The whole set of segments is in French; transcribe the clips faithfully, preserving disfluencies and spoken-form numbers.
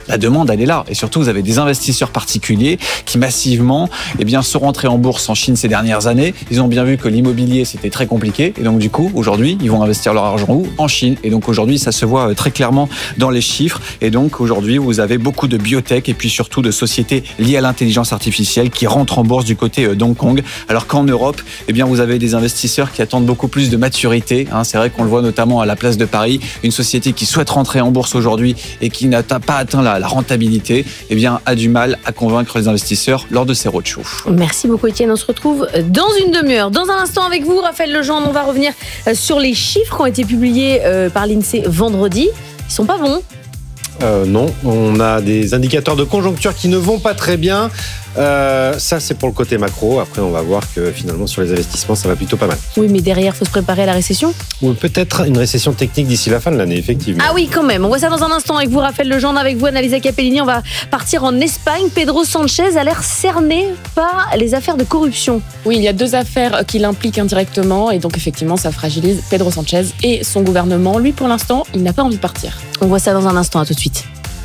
la demande, elle est là. Et surtout, vous avez des investisseurs particuliers qui massivement eh bien, sont rentrés en bourse en Chine ces dernières années. Ils ont bien vu que l'immobilier, c'était très compliqué. Et donc, du coup, aujourd'hui, ils vont investir leur argent où ? En Chine. Et donc, aujourd'hui, ça se voit très clairement dans les chiffres. Et donc, aujourd'hui, vous avez beaucoup de biotech et puis surtout de sociétés liées à l'intelligence artificielle qui rentrent en bourse du côté d'Hong Kong. Alors qu'en Europe, eh bien, vous avez des investisseurs qui attendent beaucoup plus de maturité. Hein. C'est vrai qu'on le voit notamment à la Place de Paris. Une société qui souhaite rentrer en bourse aujourd'hui et qui n'a pas atteint la, la rentabilité, eh bien, a du mal à convaincre les investisseurs lors de ces roadshows. Merci beaucoup, Étienne. On se retrouve dans une demi-heure. Dans un instant avec vous, Raphaël Legendre, on va revenir sur les chiffres qui ont été publiés par l'INSEE vendredi. Ils sont pas bons. Euh, non, on a des indicateurs de conjoncture qui ne vont pas très bien. Euh, ça, c'est pour le côté macro. Après, on va voir que finalement, sur les investissements, ça va plutôt pas mal. Oui, mais derrière, il faut se préparer à la récession. Ou peut-être une récession technique d'ici la fin de l'année, effectivement. Ah oui, quand même. On voit ça dans un instant avec vous, Raphaël Legendre, avec vous, Annalisa Capellini. On va partir en Espagne. Pedro Sanchez a l'air cerné par les affaires de corruption. Oui, il y a deux affaires qui l'impliquent indirectement et donc effectivement, ça fragilise Pedro Sanchez et son gouvernement. Lui, pour l'instant, il n'a pas envie de partir. On voit ça dans un instant. À tout de suite.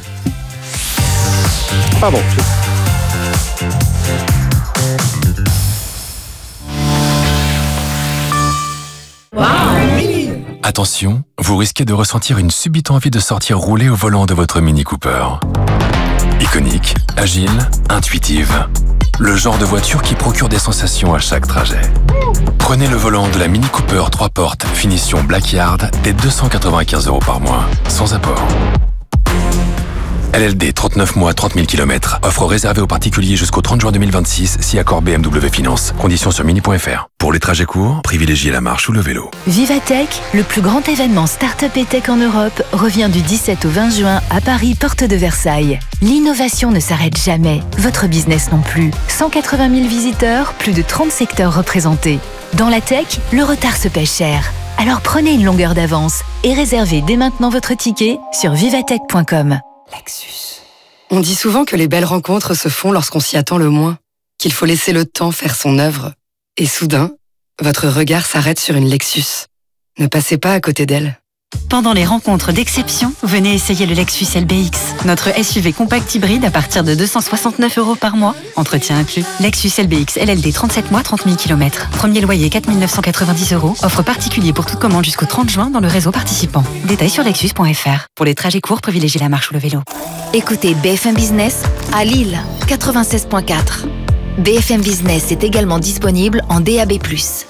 Pardon. Attention, vous risquez de ressentir une subite envie de sortir rouler au volant de votre Mini Cooper. Iconique, agile, intuitive. Le genre de voiture qui procure des sensations à chaque trajet. Prenez le volant de la Mini Cooper trois portes finition Blackyard dès deux cent quatre-vingt-quinze euros par mois, sans apport. L L D trente-neuf mois, trente mille kilomètres. Offre réservée aux particuliers jusqu'au trente juin deux mille vingt-six, si accord B M W Finance. Conditions sur mini point f r. Pour les trajets courts, privilégiez la marche ou le vélo. Vivatech, le plus grand événement start-up et tech en Europe, revient du dix-sept au vingt juin à Paris, porte de Versailles. L'innovation ne s'arrête jamais, votre business non plus. cent quatre-vingt mille visiteurs, plus de trente secteurs représentés. Dans la tech, le retard se paie cher. Alors prenez une longueur d'avance et réservez dès maintenant votre ticket sur vivatech point com. Lexus. On dit souvent que les belles rencontres se font lorsqu'on s'y attend le moins, qu'il faut laisser le temps faire son œuvre. Et soudain, votre regard s'arrête sur une Lexus. Ne passez pas à côté d'elle. Pendant les rencontres d'exception, venez essayer le Lexus L B X, notre S U V compact hybride à partir de deux cent soixante-neuf euros par mois, entretien inclus. Lexus L B X L L D trente-sept mois, trente mille kilomètres. Premier loyer quatre mille neuf cent quatre-vingt-dix euros. Offre particulier pour toute commande jusqu'au trente juin dans le réseau participant. Détails sur lexus point f r. Pour les trajets courts, privilégiez la marche ou le vélo. Écoutez B F M Business à Lille, quatre-vingt-seize virgule quatre. B F M Business est également disponible en D A B plus.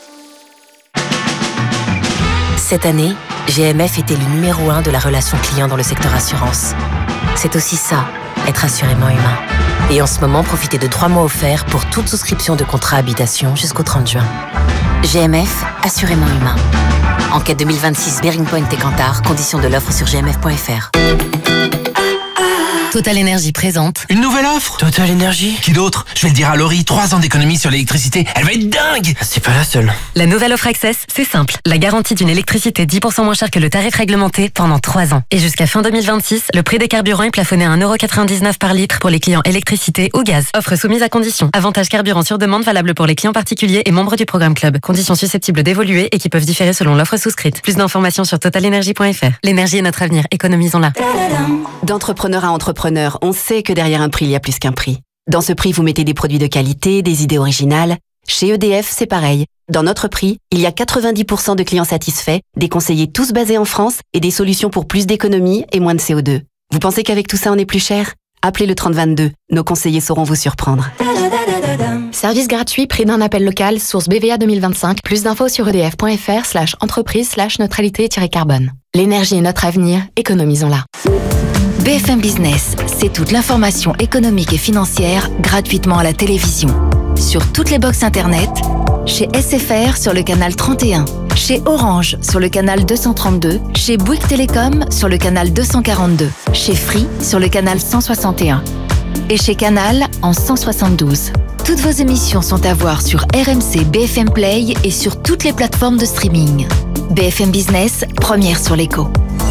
Cette année, G M F était le numéro un de la relation client dans le secteur assurance. C'est aussi ça, être assurément humain. Et en ce moment, profitez de trois mois offerts pour toute souscription de contrat habitation jusqu'au trente juin. G M F, assurément humain. Enquête deux mille vingt-six Bearing Point et Kantar, conditions de l'offre sur g m f point f r. Total Énergie présente. Une nouvelle offre Total Énergie. Qui d'autre? Je vais le dire à Laurie, trois ans d'économie sur l'électricité. Elle va être dingue. C'est pas la seule. La nouvelle offre Access, c'est simple. La garantie d'une électricité dix pour cent moins chère que le tarif réglementé pendant trois ans. Et jusqu'à fin deux mille vingt-six, le prix des carburants est plafonné à un euro quatre-vingt-dix-neuf par litre pour les clients électricité ou gaz. Offre soumise à conditions. Avantage carburant sur demande valable pour les clients particuliers et membres du programme Club. Conditions susceptibles d'évoluer et qui peuvent différer selon l'offre souscrite. Plus d'informations sur total énergie point f r. L'énergie est notre avenir. Économisons-la. D'entrepreneur à entrepreneur, on sait que derrière un prix, il y a plus qu'un prix. Dans ce prix, vous mettez des produits de qualité, des idées originales. Chez E D F, c'est pareil. Dans notre prix, il y a quatre-vingt-dix pour cent de clients satisfaits, des conseillers tous basés en France et des solutions pour plus d'économie et moins de C O deux. Vous pensez qu'avec tout ça, on est plus cher? Appelez le trente vingt-deux. Nos conseillers sauront vous surprendre. Service gratuit, prix d'un appel local, source B V A deux mille vingt-cinq. Plus d'infos sur edf point f r slash entreprise slash neutralité-carbone. L'énergie est notre avenir, économisons-la. B F M Business, c'est toute l'information économique et financière gratuitement à la télévision. Sur toutes les box internet, chez S F R sur le canal trente et un, chez Orange sur le canal deux cent trente-deux, chez Bouygues Télécom sur le canal deux cent quarante-deux, chez Free sur le canal cent soixante et un et chez Canal en cent soixante-douze. Toutes vos émissions sont à voir sur R M C B F M Play et sur toutes les plateformes de streaming. B F M Business, première sur l'écho.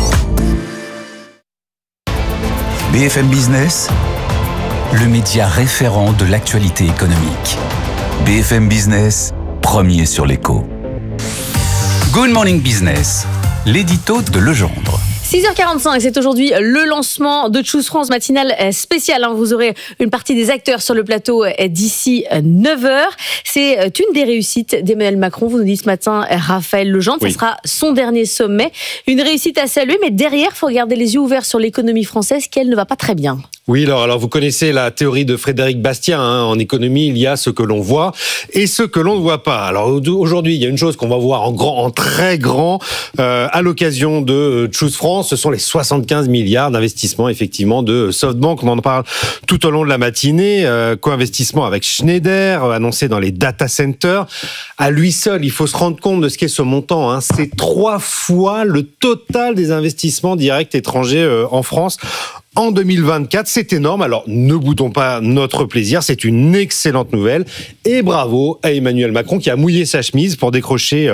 B F M Business, le média référent de l'actualité économique. B F M Business, premier sur l'écho. Good Morning Business, l'édito de Legendre. six heures quarante-cinq, c'est aujourd'hui le lancement de Choose France matinale spéciale. Vous aurez une partie des acteurs sur le plateau d'ici neuf heures. C'est une des réussites d'Emmanuel Macron, vous nous dites ce matin Raphaël Legendre. Oui. Ça sera son dernier sommet. Une réussite à saluer, mais derrière, il faut garder les yeux ouverts sur l'économie française, qu'elle ne va pas très bien. Oui, alors, alors vous connaissez la théorie de Frédéric Bastiat. Hein, en économie, il y a ce que l'on voit et ce que l'on ne voit pas. Alors aujourd'hui, il y a une chose qu'on va voir en grand, en très grand, euh, à l'occasion de Choose France. Ce sont les soixante-quinze milliards d'investissements, effectivement, de SoftBank. On en parle tout au long de la matinée. Euh, co-investissement avec Schneider, euh, annoncé dans les data centers. À lui seul, il faut se rendre compte de ce qu'est ce montant. Hein. C'est trois fois le total des investissements directs étrangers euh, en France. En deux mille vingt-quatre, c'est énorme. Alors, ne boutons pas notre plaisir. C'est une excellente nouvelle. Et bravo à Emmanuel Macron qui a mouillé sa chemise pour décrocher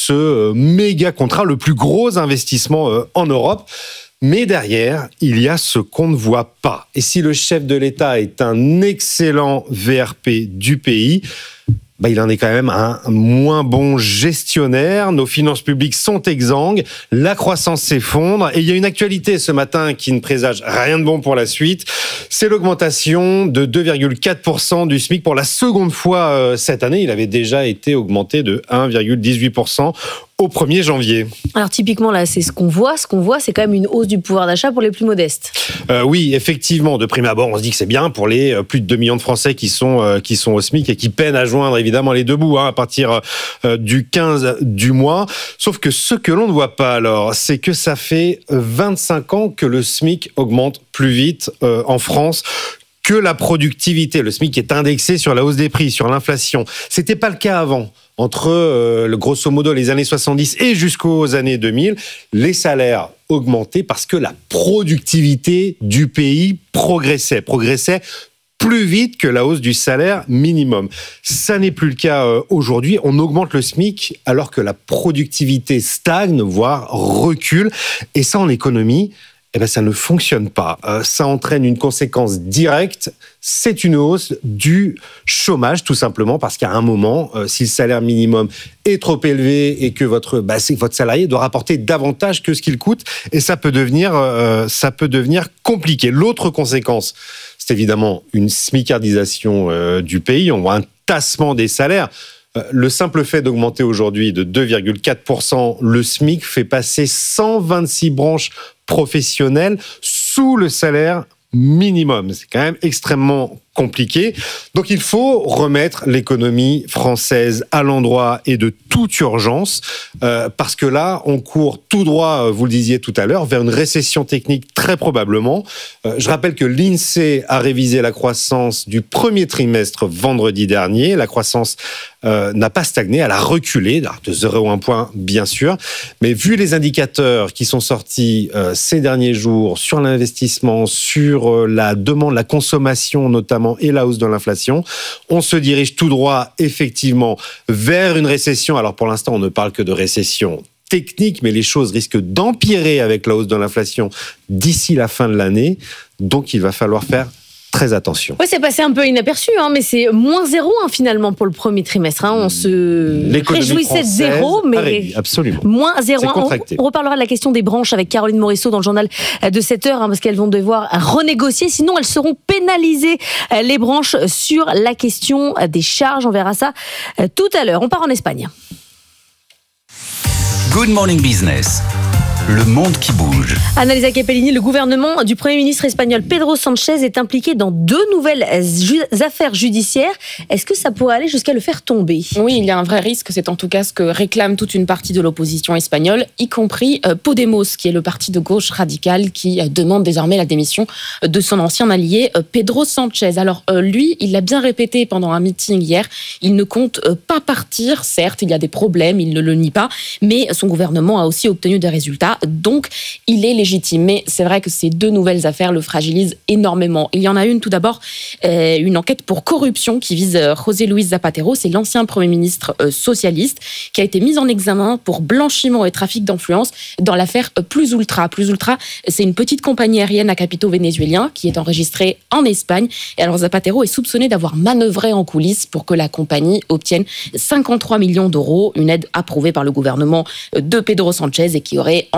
ce méga contrat, le plus gros investissement en Europe. Mais derrière, il y a ce qu'on ne voit pas. Et si le chef de l'État est un excellent V R P du pays, bah, il en est quand même un moins bon gestionnaire. Nos finances publiques sont exsangues, la croissance s'effondre et il y a une actualité ce matin qui ne présage rien de bon pour la suite. C'est l'augmentation de deux virgule quatre pour cent du SMIC pour la seconde fois cette année. Il avait déjà été augmenté de un virgule dix-huit pour cent au premier janvier. Alors typiquement là, c'est ce qu'on voit. Ce qu'on voit, c'est quand même une hausse du pouvoir d'achat pour les plus modestes. Euh, oui, effectivement. De prime abord, on se dit que c'est bien pour les euh, plus de deux millions de Français qui sont euh, qui sont au SMIC et qui peinent à joindre évidemment les deux bouts hein, à partir euh, du quinze du mois. Sauf que ce que l'on ne voit pas alors, c'est que ça fait vingt-cinq ans que le SMIC augmente plus vite euh, en France que la productivité. Le SMIC est indexé sur la hausse des prix, sur l'inflation. C'était pas le cas avant. Entre, euh, le grosso modo, les années soixante-dix et jusqu'aux années deux mille, les salaires augmentaient parce que la productivité du pays progressait, progressait plus vite que la hausse du salaire minimum. Ça n'est plus le cas euh, aujourd'hui. On augmente le SMIC alors que la productivité stagne, voire recule. Et ça, en économie, eh ben, ça ne fonctionne pas. Euh, ça entraîne une conséquence directe, c'est une hausse du chômage, tout simplement, parce qu'à un moment, euh, si le salaire minimum est trop élevé et que votre, bah, c'est que votre salarié doit rapporter davantage que ce qu'il coûte, et ça peut devenir, euh, ça peut devenir compliqué. L'autre conséquence, c'est évidemment une smicardisation euh, du pays. On voit un tassement des salaires. Le simple fait d'augmenter aujourd'hui de deux virgule quatre pour cent le SMIC fait passer cent vingt-six branches professionnelles sous le salaire minimum. C'est quand même extrêmement compliqué. Donc il faut remettre l'économie française à l'endroit et de toute urgence, euh, parce que là, on court tout droit, vous le disiez tout à l'heure, vers une récession technique très probablement. Euh, je rappelle que l'INSEE a révisé la croissance du premier trimestre vendredi dernier. La croissance euh, n'a pas stagné, elle a reculé, de zéro virgule un point bien sûr. Mais vu les indicateurs qui sont sortis euh, ces derniers jours sur l'investissement, sur euh, la demande, la consommation notamment, et la hausse de l'inflation, on se dirige tout droit, effectivement, vers une récession. Alors, pour l'instant, on ne parle que de récession technique, mais les choses risquent d'empirer avec la hausse de l'inflation d'ici la fin de l'année. Donc, il va falloir faire très attention. Oui, c'est passé un peu inaperçu, hein, mais c'est moins zéro hein, finalement pour le premier trimestre. Hein. On se réjouissait de zéro, mais pareil, absolument. moins zéro. C'est contracté. On, on reparlera de la question des branches avec Caroline Morisseau dans le journal de sept heures, hein, parce qu'elles vont devoir renégocier, sinon elles seront pénalisées, les branches, sur la question des charges. On verra ça tout à l'heure. On part en Espagne. Good Morning Business. Le monde qui bouge. Annalisa Capellini, le gouvernement du Premier ministre espagnol Pedro Sánchez est impliqué dans deux nouvelles ju- affaires judiciaires. Est-ce que ça pourrait aller jusqu'à le faire tomber ? Oui, il y a un vrai risque. C'est en tout cas ce que réclame toute une partie de l'opposition espagnole, y compris euh, Podemos, qui est le parti de gauche radical qui euh, demande désormais la démission de son ancien allié euh, Pedro Sánchez. Alors euh, lui, il l'a bien répété pendant un meeting hier, il ne compte euh, pas partir. Certes, il y a des problèmes, il ne le nie pas, mais son gouvernement a aussi obtenu des résultats. Donc, il est légitime. Mais c'est vrai que ces deux nouvelles affaires le fragilisent énormément. Il y en a une, tout d'abord, euh, une enquête pour corruption qui vise euh, José Luis Zapatero. C'est l'ancien Premier ministre euh, socialiste qui a été mis en examen pour blanchiment et trafic d'influence dans l'affaire euh, Plus Ultra. Plus Ultra, c'est une petite compagnie aérienne à capitaux vénézuéliens qui est enregistrée en Espagne. Et alors, Zapatero est soupçonné d'avoir manœuvré en coulisses pour que la compagnie obtienne cinquante-trois millions d'euros, une aide approuvée par le gouvernement de Pedro Sánchez et qui aurait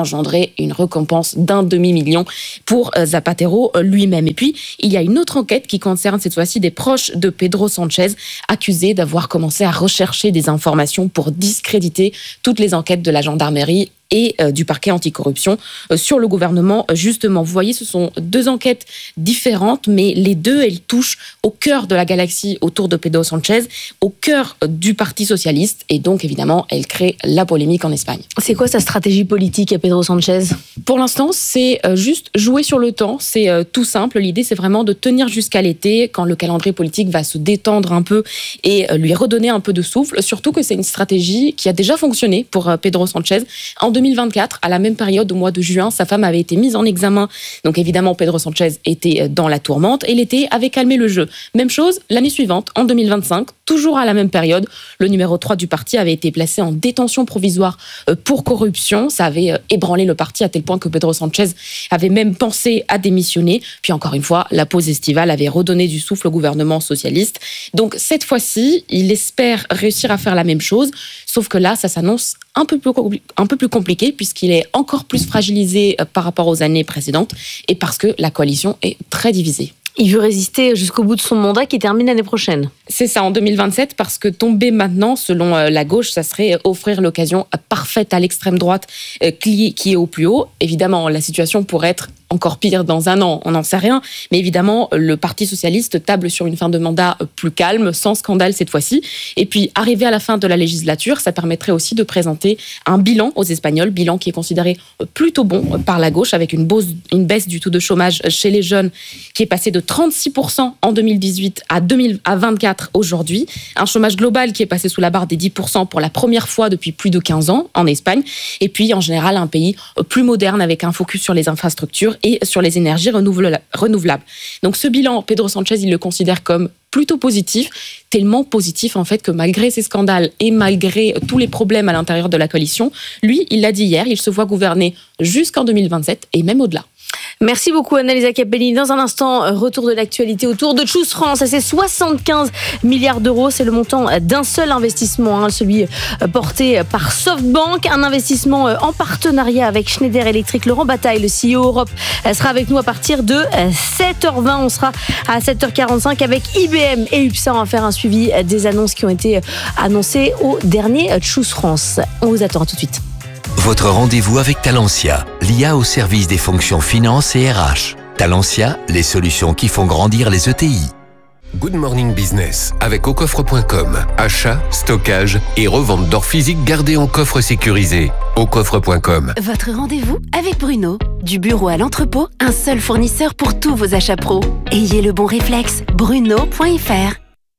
engendré une récompense d'un demi-million pour Zapatero lui-même. Et puis, il y a une autre enquête qui concerne cette fois-ci des proches de Pedro Sanchez, accusés d'avoir commencé à rechercher des informations pour discréditer toutes les enquêtes de la gendarmerie et euh, du parquet anticorruption euh, sur le gouvernement, justement. Vous voyez, ce sont deux enquêtes différentes, mais les deux, elles touchent au cœur de la galaxie autour de Pedro Sanchez, au cœur euh, du Parti socialiste, et donc, évidemment, elles créent la polémique en Espagne. C'est quoi sa stratégie politique à Pedro Sanchez ? Pour l'instant, c'est euh, juste jouer sur le temps, c'est euh, tout simple. L'idée, c'est vraiment de tenir jusqu'à l'été, quand le calendrier politique va se détendre un peu et euh, lui redonner un peu de souffle, surtout que c'est une stratégie qui a déjà fonctionné pour euh, Pedro Sanchez. En deux mille vingt-quatre, à la même période, au mois de juin, sa femme avait été mise en examen. Donc évidemment, Pedro Sanchez était dans la tourmente et l'été avait calmé le jeu. Même chose, l'année suivante, en deux mille vingt-cinq, toujours à la même période, le numéro trois du parti avait été placé en détention provisoire pour corruption. Ça avait ébranlé le parti à tel point que Pedro Sanchez avait même pensé à démissionner. Puis encore une fois, la pause estivale avait redonné du souffle au gouvernement socialiste. Donc cette fois-ci, il espère réussir à faire la même chose, sauf que là, ça s'annonce un peu plus, un peu plus compliqué puisqu'il est encore plus fragilisé par rapport aux années précédentes et parce que la coalition est très divisée. Il veut résister jusqu'au bout de son mandat qui termine l'année prochaine. C'est ça, en deux mille vingt-sept, parce que tomber maintenant, selon la gauche, ça serait offrir l'occasion parfaite à l'extrême droite qui est au plus haut. Évidemment, la situation pourrait être encore pire dans un an, on n'en sait rien. Mais évidemment, le Parti socialiste table sur une fin de mandat plus calme, sans scandale cette fois-ci. Et puis, arrivé à la fin de la législature, ça permettrait aussi de présenter un bilan aux Espagnols, bilan qui est considéré plutôt bon par la gauche, avec une baisse, une baisse du taux de chômage chez les jeunes qui est passé de trente-six pour cent en deux mille dix-huit à, deux mille, à vingt-quatre aujourd'hui. Un chômage global qui est passé sous la barre des dix pour cent pour la première fois depuis plus de quinze ans en Espagne. Et puis, en général, un pays plus moderne avec un focus sur les infrastructures et sur les énergies renouvelables. Donc ce bilan, Pedro Sanchez, il le considère comme plutôt positif, tellement positif en fait que malgré ces scandales et malgré tous les problèmes à l'intérieur de la coalition, lui, il l'a dit hier, il se voit gouverner jusqu'en deux mille vingt-sept et même au-delà. Merci beaucoup Annalisa Capelli. Dans un instant, retour de l'actualité autour de Choose France. C'est soixante-quinze milliards d'euros. C'est le montant d'un seul investissement, hein, celui porté par SoftBank. Un investissement en partenariat avec Schneider Electric. Laurent Bataille, le C E O Europe, sera avec nous à partir de sept heures vingt. On sera à sept heures quarante-cinq avec I B M et UPSA. On va faire un suivi des annonces qui ont été annoncées au dernier Choose France. On vous attend tout de suite. Votre rendez-vous avec Talentia, l'I A au service des fonctions finance et R H. Talentia, les solutions qui font grandir les E T I. Good Morning Business avec au coffre point com. Achat, stockage et revente d'or physique gardé en coffre sécurisé. au coffre point com. Votre rendez-vous avec Bruno. Du bureau à l'entrepôt, un seul fournisseur pour tous vos achats pro. Ayez le bon réflexe. Bruno point F R.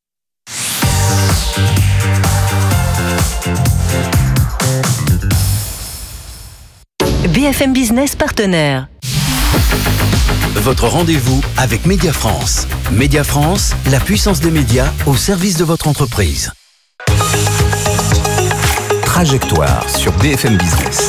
B F M Business partenaire. Votre rendez-vous avec Média France. Média France, la puissance des médias au service de votre entreprise. Trajectoire sur B F M Business.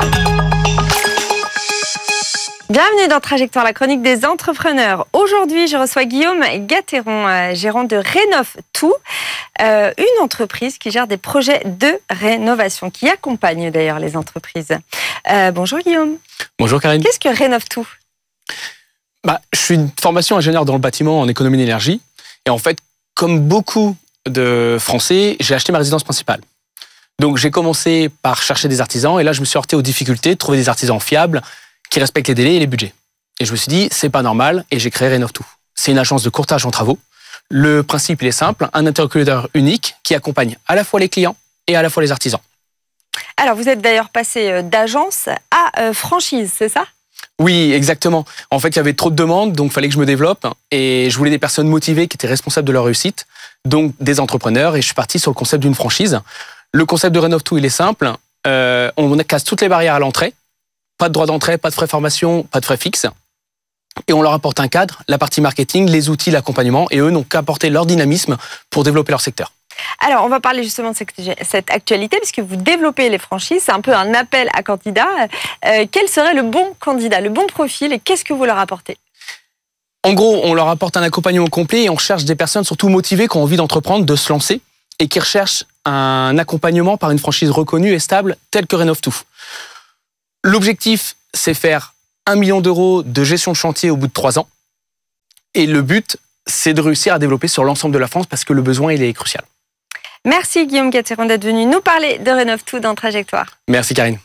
Bienvenue dans Trajectoire, la chronique des entrepreneurs. Aujourd'hui, je reçois Guillaume Gatteron, euh, gérant de Rénov tout, euh, une entreprise qui gère des projets de rénovation, qui accompagne d'ailleurs les entreprises. Euh, bonjour Guillaume. Bonjour Karine. Qu'est-ce que Rénov tout ? Bah, je suis une formation ingénieur dans le bâtiment en économie d'énergie. Et en fait, comme beaucoup de Français, j'ai acheté ma résidence principale. Donc j'ai commencé par chercher des artisans et là je me suis heurté aux difficultés de trouver des artisans fiables qui respectent les délais et les budgets. Et je me suis dit, c'est pas normal, et j'ai créé Rénov tout. C'est une agence de courtage en travaux. Le principe, il est simple, un interlocuteur unique qui accompagne à la fois les clients et à la fois les artisans. Alors, vous êtes d'ailleurs passé d'agence à franchise, c'est ça ? Oui, exactement. En fait, il y avait trop de demandes, donc il fallait que je me développe, et je voulais des personnes motivées qui étaient responsables de leur réussite, donc des entrepreneurs, et je suis parti sur le concept d'une franchise. Le concept de Rénov tout, il est simple, euh, on casse toutes les barrières à l'entrée. Pas de droit d'entrée, pas de frais formation, pas de frais fixes. Et on leur apporte un cadre, la partie marketing, les outils, l'accompagnement, et eux n'ont qu'à apporter leur dynamisme pour développer leur secteur. Alors, on va parler justement de cette actualité, puisque vous développez les franchises, c'est un peu un appel à candidats. Euh, quel serait le bon candidat, le bon profil, et qu'est-ce que vous leur apportez ? En gros, on leur apporte un accompagnement complet et on cherche des personnes surtout motivées qui ont envie d'entreprendre, de se lancer, et qui recherchent un accompagnement par une franchise reconnue et stable, telle que Rénov tout. L'objectif, c'est faire un million d'euros de gestion de chantier au bout de trois ans. Et le but, c'est de réussir à développer sur l'ensemble de la France parce que le besoin, il est crucial. Merci Guillaume Gatéron d'être venu nous parler de Rénov' Tout dans Trajectoire. Merci Karine.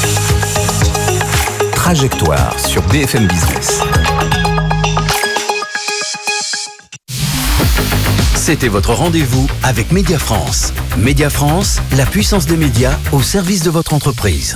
Trajectoire sur B F M Business. C'était votre rendez-vous avec Média France. Média France, la puissance des médias au service de votre entreprise.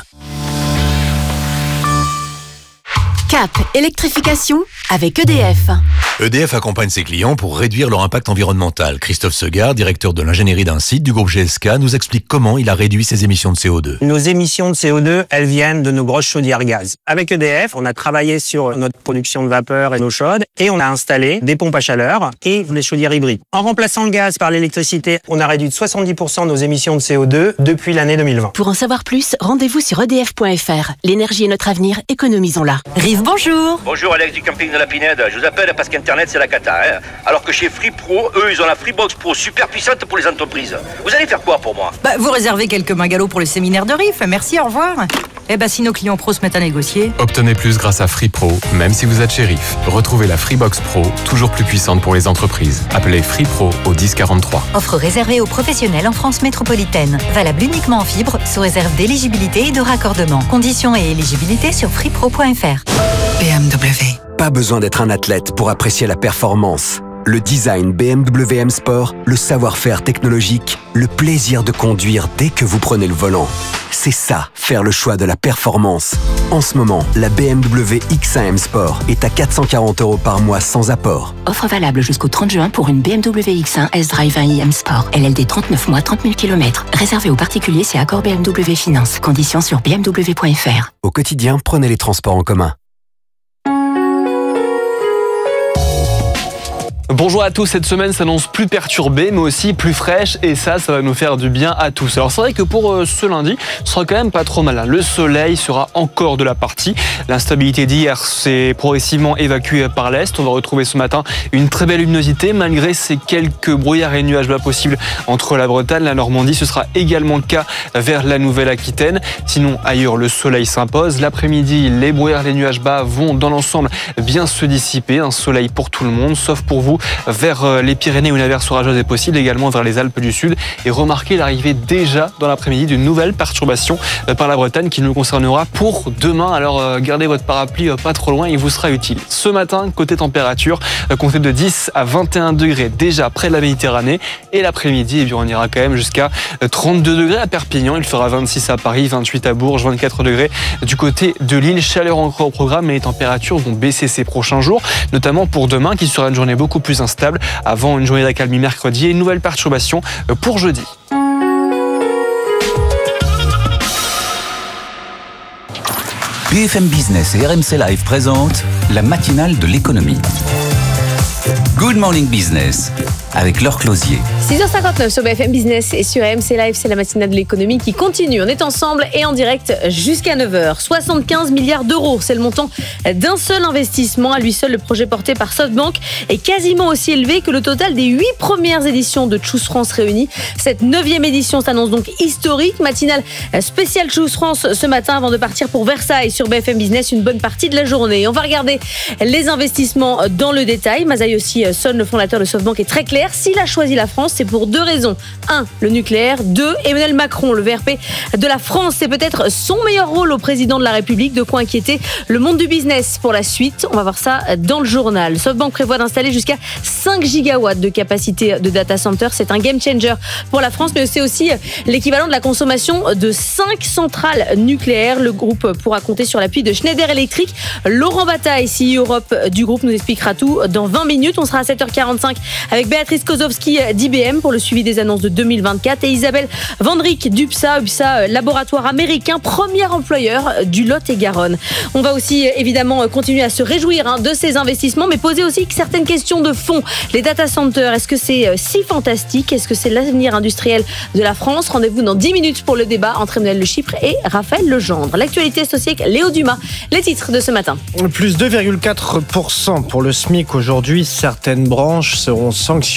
Cap électrification avec E D F. E D F accompagne ses clients pour réduire leur impact environnemental. Christophe Segard, directeur de l'ingénierie d'un site du groupe G S K, nous explique comment il a réduit ses émissions de C O deux. Nos émissions de C O deux, elles viennent de nos grosses chaudières gaz. Avec E D F, on a travaillé sur notre production de vapeur et nos chaudes et on a installé des pompes à chaleur et des chaudières hybrides. En remplaçant le gaz par l'électricité, on a réduit de soixante-dix pour cent nos émissions de C O deux depuis l'année deux mille vingt. Pour en savoir plus, rendez-vous sur E D F point F R. L'énergie est notre avenir, économisons-la. Rive, bonjour. Bonjour Alex du camping de la Pinède, je vous appelle parce qu'Internet c'est la cata. Hein. Alors que chez Free Pro, eux ils ont la Freebox Pro super puissante pour les entreprises. Vous allez faire quoi pour moi? Bah, vous réservez quelques bungalows pour le séminaire de Riff, merci, au revoir. Eh ben si nos clients pros se mettent à négocier. Obtenez plus grâce à Free Pro, même si vous êtes chez Riff. Retrouvez la Freebox Pro, toujours plus puissante pour les entreprises. Appelez Free Pro au dix quarante-trois. Offre réservée aux professionnels en France métropolitaine. Valable uniquement en fibre, sous réserve d'éligibilité et de raccordement. Conditions et éligibilité sur freepro point F R. B M W. Pas besoin d'être un athlète pour apprécier la performance. Le design B M W M Sport, le savoir-faire technologique, le plaisir de conduire dès que vous prenez le volant. C'est ça, faire le choix de la performance. En ce moment, la B M W X un M Sport est à quatre cent quarante euros par mois sans apport. Offre valable jusqu'au trente juin pour une B M W X un S-Drive un i M Sport. L L D trente-neuf mois, trente mille kilomètres. Réservé aux particuliers, c'est accord B M W Finance. Conditions sur b m w point F R. Au quotidien, prenez les transports en commun. Bonjour à tous, cette semaine s'annonce plus perturbée mais aussi plus fraîche et ça, ça va nous faire du bien à tous. Alors c'est vrai que pour euh, ce lundi, ce sera quand même pas trop mal. Hein. Le soleil sera encore de la partie. L'instabilité d'hier s'est progressivement évacuée par l'est. On va retrouver ce matin une très belle luminosité malgré ces quelques brouillards et nuages bas possibles entre la Bretagne, la Normandie. Ce sera également le cas vers la Nouvelle-Aquitaine. Sinon ailleurs, le soleil s'impose. L'après-midi, les brouillards, les nuages bas vont dans l'ensemble bien se dissiper. Un soleil pour tout le monde, sauf pour vous. Vers les Pyrénées où une averse orageuse est possible, également vers les Alpes du Sud. Et remarquez l'arrivée déjà dans l'après-midi d'une nouvelle perturbation par la Bretagne qui nous concernera pour demain. Alors gardez votre parapluie pas trop loin, il vous sera utile. Ce matin, côté température, comptez de dix à vingt et un degrés déjà près de la Méditerranée. Et l'après-midi, eh bien, on ira quand même jusqu'à trente-deux degrés à Perpignan. Il fera vingt-six à Paris, vingt-huit à Bourges, vingt-quatre degrés du côté de Lille. Chaleur encore au programme, mais les températures vont baisser ces prochains jours, notamment pour demain qui sera une journée beaucoup plus instable avant une journée d'accalmie mercredi et une nouvelle perturbation pour jeudi. B F M Business et R M C Live présentent la matinale de l'économie. Good Morning Business avec Laure Closier. six heures cinquante-neuf sur B F M Business et sur R M C Live, c'est la matinale de l'économie qui continue. On est ensemble et en direct jusqu'à neuf heures. soixante-quinze milliards d'euros, c'est le montant d'un seul investissement. À lui seul, le projet porté par SoftBank est quasiment aussi élevé que le total des huit premières éditions de Choose France réunies. Cette neuvième édition s'annonce donc historique. Matinale spéciale Choose France ce matin avant de partir pour Versailles sur B F M Business une bonne partie de la journée. On va regarder les investissements dans le détail. Masayoshi Son, le fondateur de SoftBank, est très clair. S'il a choisi la France, c'est pour deux raisons. Un, le nucléaire. Deux, Emmanuel Macron, le V R P de la France. C'est peut-être son meilleur rôle au président de la République. De quoi inquiéter le monde du business pour la suite. On va voir ça dans le journal. SoftBank prévoit d'installer jusqu'à cinq gigawatts de capacité de data center. C'est un game changer pour la France, mais c'est aussi l'équivalent de la consommation de cinq centrales nucléaires. Le groupe pourra compter sur l'appui de Schneider Electric. Laurent Bataille, C E O Europe du groupe, nous expliquera tout dans vingt minutes. On sera à sept heures quarante-cinq avec Béatrice Kozowski d'I B M pour le suivi des annonces de deux mille vingt-quatre et Isabelle Vandrick d'UPSA, UPSA, laboratoire américain, premier employeur du Lot-et-Garonne. On va aussi évidemment continuer à se réjouir hein, de ces investissements, mais poser aussi certaines questions de fond. Les data centers, est-ce que c'est si fantastique? Est-ce que c'est l'avenir industriel de la France? Rendez-vous dans dix minutes pour le débat entre Emmanuel Le Chypre et Raphaël Legendre. L'actualité associée avec Léo Dumas. Les titres de ce matin. Plus deux virgule quatre pour cent pour le SMIC aujourd'hui. Certaines branches seront sanctionnées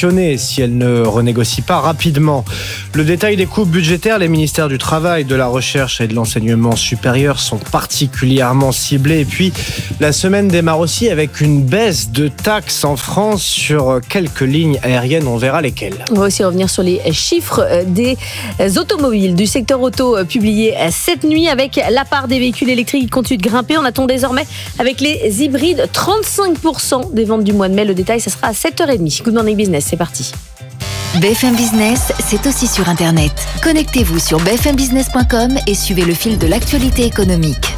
sanctionnée si elle ne renégocie pas rapidement. Le détail des coupes budgétaires, les ministères du Travail, de la Recherche et de l'Enseignement supérieur sont particulièrement ciblés. Et puis, la semaine démarre aussi avec une baisse de taxes en France sur quelques lignes aériennes. On verra lesquelles. On va aussi revenir sur les chiffres des automobiles, du secteur auto publiés cette nuit avec la part des véhicules électriques qui continue de grimper. On attend désormais avec les hybrides trente-cinq pour cent des ventes du mois de mai. Le détail, ça sera à sept heures trente. Good Morning Business, c'est parti. B F M Business, c'est aussi sur Internet. Connectez-vous sur b f m business point com et suivez le fil de l'actualité économique.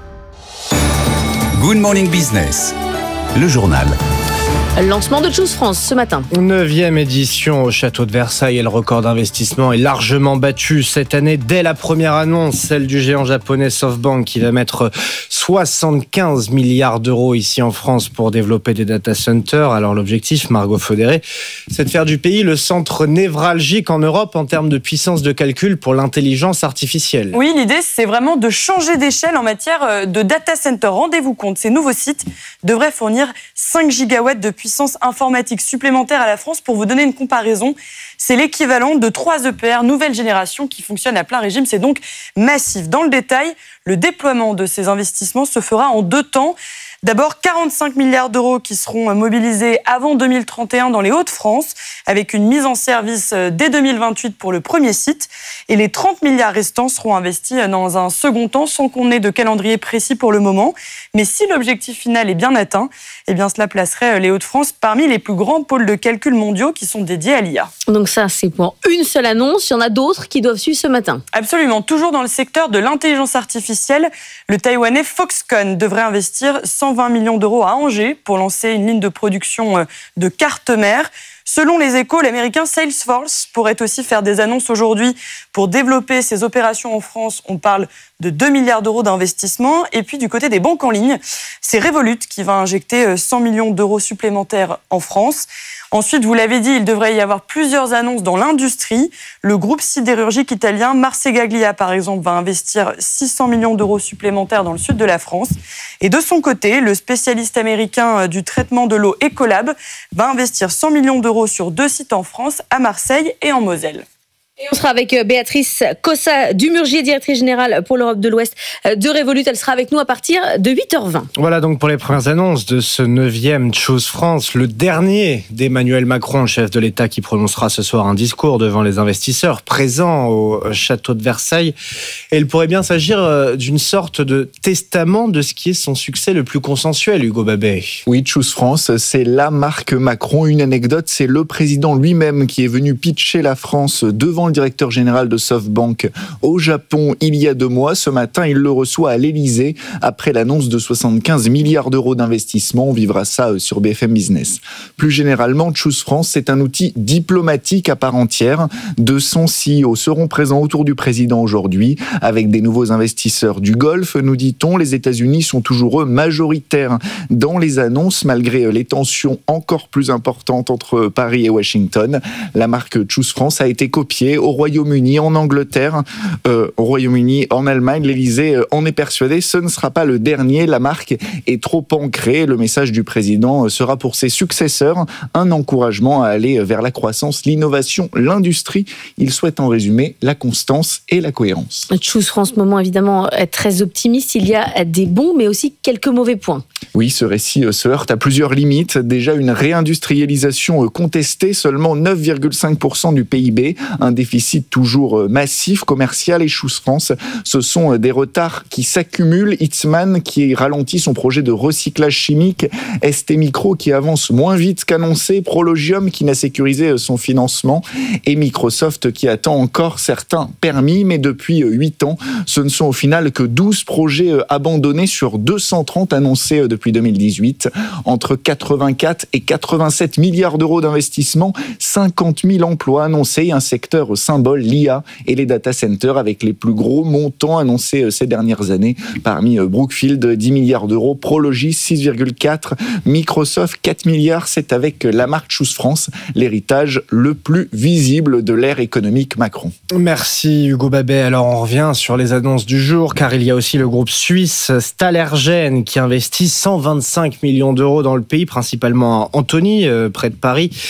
Good Morning Business, le journal. Lancement de Choose France ce matin. Neuvième édition au château de Versailles et le record d'investissement est largement battu cette année dès la première annonce, celle du géant japonais SoftBank qui va mettre soixante-quinze milliards d'euros ici en France pour développer des data centers. Alors l'objectif, Margot Faudéré, c'est de faire du pays le centre névralgique en Europe en termes de puissance de calcul pour l'intelligence artificielle. Oui, l'idée c'est vraiment de changer d'échelle en matière de data center. Rendez-vous compte, ces nouveaux sites devraient fournir cinq gigawatts de puissance informatique supplémentaire à la France. Pour vous donner une comparaison, c'est l'équivalent de trois E P R nouvelle génération qui fonctionnent à plein régime. C'est donc massif. Dans le détail, le déploiement de ces investissements se fera en deux temps. D'abord, quarante-cinq milliards d'euros qui seront mobilisés avant deux mille trente et un dans les Hauts-de-France, avec une mise en service dès deux mille vingt-huit pour le premier site. Et les trente milliards restants seront investis dans un second temps, sans qu'on ait de calendrier précis pour le moment. Mais si l'objectif final est bien atteint, eh bien cela placerait les Hauts-de-France parmi les plus grands pôles de calcul mondiaux qui sont dédiés à l'I A. Donc ça, c'est pour une seule annonce. Il y en a d'autres qui doivent suivre ce matin. Absolument. Toujours dans le secteur de l'intelligence artificielle, le Taïwanais Foxconn devrait investir cent vingt millions d'euros à Angers pour lancer une ligne de production de cartes mères. Selon les Échos, l'américain Salesforce pourrait aussi faire des annonces aujourd'hui pour développer ses opérations en France. On parle de deux milliards d'euros d'investissement. Et puis du côté des banques en ligne, c'est Revolut qui va injecter cent millions d'euros supplémentaires en France. Ensuite, vous l'avez dit, il devrait y avoir plusieurs annonces dans l'industrie. Le groupe sidérurgique italien Marcegaglia, par exemple, va investir six cents millions d'euros supplémentaires dans le sud de la France. Et de son côté, le spécialiste américain du traitement de l'eau Ecolab va investir cent millions d'euros sur deux sites en France, à Marseille et en Moselle. Et on sera avec Béatrice Cossa-Dumurgier, directrice générale pour l'Europe de l'Ouest de Revolut. Elle sera avec nous à partir de huit heures vingt. Voilà donc pour les premières annonces de ce neuvième Choose France, le dernier d'Emmanuel Macron, chef de l'État, qui prononcera ce soir un discours devant les investisseurs présents au château de Versailles. Et il pourrait bien s'agir d'une sorte de testament de ce qui est son succès le plus consensuel, Hugo Babet. Oui, Choose France, c'est la marque Macron. Une anecdote, c'est le président lui-même qui est venu pitcher la France devant le directeur général de SoftBank au Japon il y a deux mois. Ce matin, il le reçoit à l'Élysée après l'annonce de soixante-quinze milliards d'euros d'investissement. On vivra ça sur B F M Business. Plus généralement, Choose France, c'est un outil diplomatique à part entière. deux cents C E O seront présents autour du président aujourd'hui avec des nouveaux investisseurs du Golfe. Nous dit-on, les États-Unis sont toujours eux majoritaires dans les annonces malgré les tensions encore plus importantes entre Paris et Washington. La marque Choose France a été copiée au Royaume-Uni, en Angleterre, euh, au Royaume-Uni, en Allemagne. L'Élysée euh, en est persuadé, ce ne sera pas le dernier. La marque est trop ancrée. Le message du président sera pour ses successeurs un encouragement à aller vers la croissance, l'innovation, l'industrie. Il souhaite en résumer la constance et la cohérence. Choose France, moment évidemment très optimiste. Il y a des bons, mais aussi quelques mauvais points. Oui, ce récit se heurte à plusieurs limites. Déjà, une réindustrialisation contestée, seulement neuf virgule cinq pour cent du P I B, un déficit toujours massif commercial. Et Choose France, ce sont des retards qui s'accumulent. Eatsman qui ralentit son projet de recyclage chimique, S T Micro qui avance moins vite qu'annoncé, Prologium qui n'a sécurisé son financement et Microsoft qui attend encore certains permis. Mais depuis huit ans, ce ne sont au final que douze projets abandonnés sur deux cent trente annoncés depuis deux mille dix-huit. Entre quatre-vingt-quatre et quatre-vingt-sept milliards d'euros d'investissement, cinquante mille emplois annoncés, un secteur symbole, l'I A et les data centers avec les plus gros montants annoncés ces dernières années. Parmi Brookfield, dix milliards d'euros, Prologis, six virgule quatre, Microsoft, quatre milliards. C'est avec la marque Choose France, l'héritage le plus visible de l'ère économique Macron. Merci Hugo Babet. Alors on revient sur les annonces du jour, car il y a aussi le groupe suisse Stalergen qui investit cent vingt-cinq millions d'euros dans le pays, principalement à Antony, près de Paris.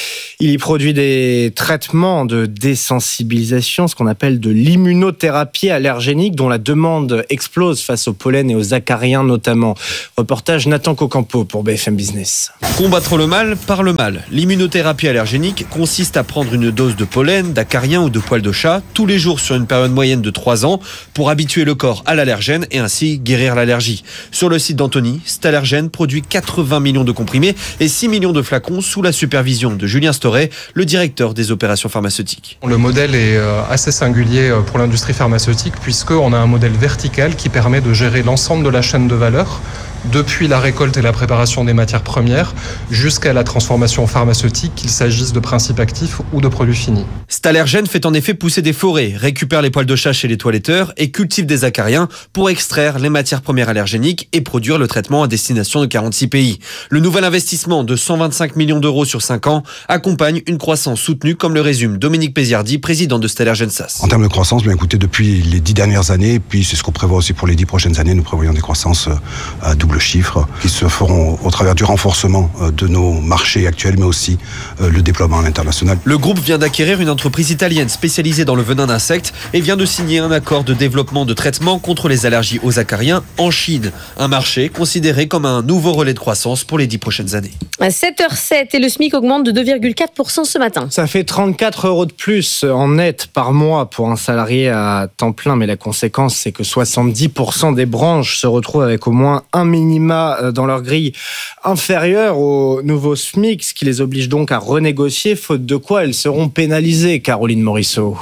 Il y produit des traitements de désensibilisation, ce qu'on appelle de l'immunothérapie allergénique, dont la demande explose face au pollen et aux acariens notamment. Reportage Nathan Cocampo pour B F M Business. Combattre le mal par le mal. L'immunothérapie allergénique consiste à prendre une dose de pollen, d'acariens ou de poils de chat tous les jours sur une période moyenne de trois ans pour habituer le corps à l'allergène et ainsi guérir l'allergie. Sur le site d'Anthony, Stalergène produit quatre-vingts millions de comprimés et six millions de flacons sous la supervision de Julien Storey, le directeur des opérations pharmaceutiques. Le modèle est assez singulier pour l'industrie pharmaceutique puisqu'on a un modèle vertical qui permet de gérer l'ensemble de la chaîne de valeur, depuis la récolte et la préparation des matières premières jusqu'à la transformation pharmaceutique, qu'il s'agisse de principes actifs ou de produits finis. Stalergène fait en effet pousser des forêts, récupère les poils de chat chez les toiletteurs et cultive des acariens pour extraire les matières premières allergéniques et produire le traitement à destination de quarante-six pays. Le nouvel investissement de cent vingt-cinq millions d'euros sur cinq ans accompagne une croissance soutenue, comme le résume Dominique Péziardi, président de Stalergène S A S. En termes de croissance, bien écoutez, depuis les dix dernières années, puis c'est ce qu'on prévoit aussi pour les dix prochaines années, nous prévoyons des croissances à double chiffres qui se feront au travers du renforcement de nos marchés actuels, mais aussi le déploiement à l'international. Le groupe vient d'acquérir une entreprise italienne spécialisée dans le venin d'insectes et vient de signer un accord de développement de traitement contre les allergies aux acariens en Chine. Un marché considéré comme un nouveau relais de croissance pour les dix prochaines années. À sept heures zéro et le SMIC augmente de deux virgule quatre pour cent ce matin. Ça fait trente-quatre euros de plus en net par mois pour un salarié à temps plein, mais la conséquence, c'est que soixante-dix pour cent des branches se retrouvent avec au moins un minima dans leur grille inférieure au nouveau SMIC, ce qui les oblige donc à renégocier, faute de quoi elles seront pénalisées. Caroline Morisseau.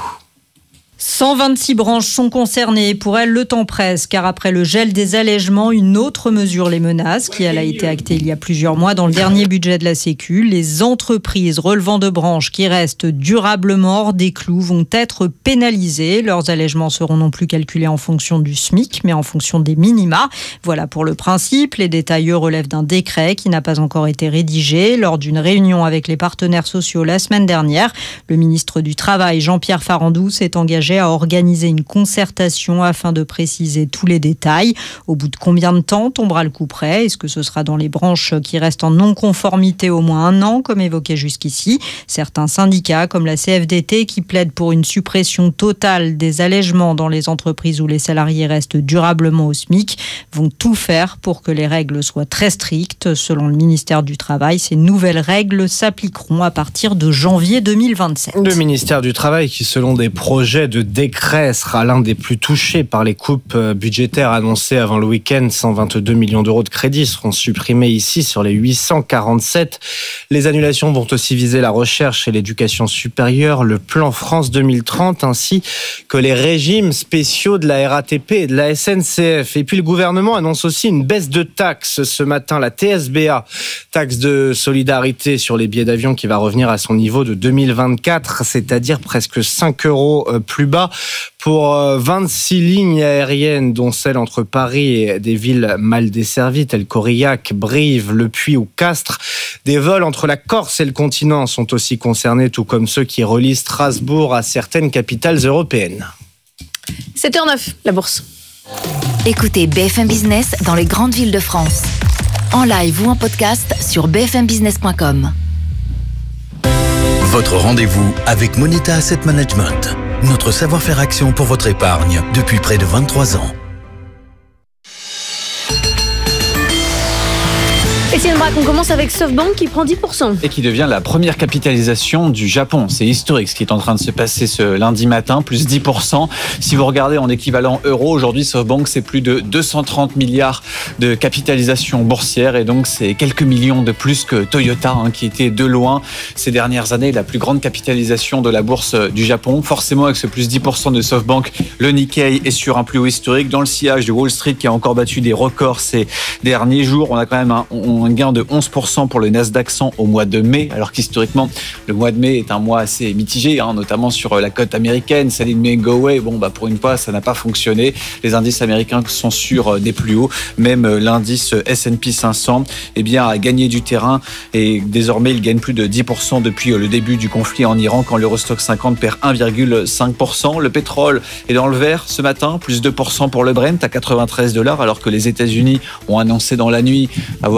cent vingt-six branches sont concernées. Pour elles, le temps presse, car après le gel des allègements, une autre mesure les menace, qui elle a été actée il y a plusieurs mois dans le dernier budget de la Sécu. Les entreprises relevant de branches qui restent durablement hors des clous vont être pénalisées. Leurs allègements seront non plus calculés en fonction du SMIC, mais en fonction des minima. Voilà pour le principe. Les détails eux, relèvent d'un décret qui n'a pas encore été rédigé. Lors d'une réunion avec les partenaires sociaux la semaine dernière, le ministre du Travail, Jean-Pierre Farandou, s'est engagé à organiser une concertation afin de préciser tous les détails. Au bout de combien de temps tombera le coup près ? Est-ce que ce sera dans les branches qui restent en non-conformité au moins un an, comme évoqué jusqu'ici ? Certains syndicats, comme la C F D T, qui plaident pour une suppression totale des allègements dans les entreprises où les salariés restent durablement au SMIC, vont tout faire pour que les règles soient très strictes. Selon le ministère du Travail, ces nouvelles règles s'appliqueront à partir de janvier deux mille vingt-sept. Le ministère du Travail qui, selon des projets de décret, sera l'un des plus touchés par les coupes budgétaires annoncées avant le week-end. cent vingt-deux millions d'euros de crédits seront supprimés ici sur les huit cent quarante-sept. Les annulations vont aussi viser la recherche et l'éducation supérieure, le plan France deux mille trente, ainsi que les régimes spéciaux de la R A T P et de la S N C F. Et puis le gouvernement annonce aussi une baisse de taxes ce matin, la T S B A, taxe de solidarité sur les billets d'avion qui va revenir à son niveau de deux mille vingt-quatre, c'est-à-dire presque cinq euros plus bas pour vingt-six lignes aériennes, dont celle entre Paris et des villes mal desservies telles qu'Aurillac, Brive, Le Puy ou Castres. Des vols entre la Corse et le continent sont aussi concernés, tout comme ceux qui relient Strasbourg à certaines capitales européennes. sept heures neuf, la bourse. Écoutez B F M Business dans les grandes villes de France. En live ou en podcast sur b f m business point com. Votre rendez-vous avec Moneta Asset Management. Notre savoir-faire action pour votre épargne depuis près de vingt-trois ans. Etienne Braque, on commence avec SoftBank qui prend dix pour cent. Et qui devient la première capitalisation du Japon. C'est historique ce qui est en train de se passer ce lundi matin, plus dix pour cent. Si vous regardez en équivalent euro, aujourd'hui SoftBank c'est plus de deux cent trente milliards de capitalisation boursière et donc c'est quelques millions de plus que Toyota hein, qui était de loin ces dernières années la plus grande capitalisation de la bourse du Japon. Forcément avec ce plus dix pour cent de SoftBank, le Nikkei est sur un plus haut historique. Dans le sillage de Wall Street qui a encore battu des records ces derniers jours, on a quand même un... On un gain de onze pour cent pour le Nasdaq cent au mois de mai, alors qu'historiquement, le mois de mai est un mois assez mitigé, hein, notamment sur la cote américaine. Sell in May, go away. Bon, bah, pour une fois, ça n'a pas fonctionné. Les indices américains sont sur des plus hauts. Même l'indice S and P cinq cents, eh bien, a gagné du terrain et désormais, il gagne plus de dix pour cent depuis le début du conflit en Iran, quand l'Eurostoxx cinquante perd un virgule cinq pour cent. Le pétrole est dans le vert ce matin, plus deux pour cent pour le Brent à quatre-vingt-treize dollars, alors que les États-Unis ont annoncé dans la nuit avoir mené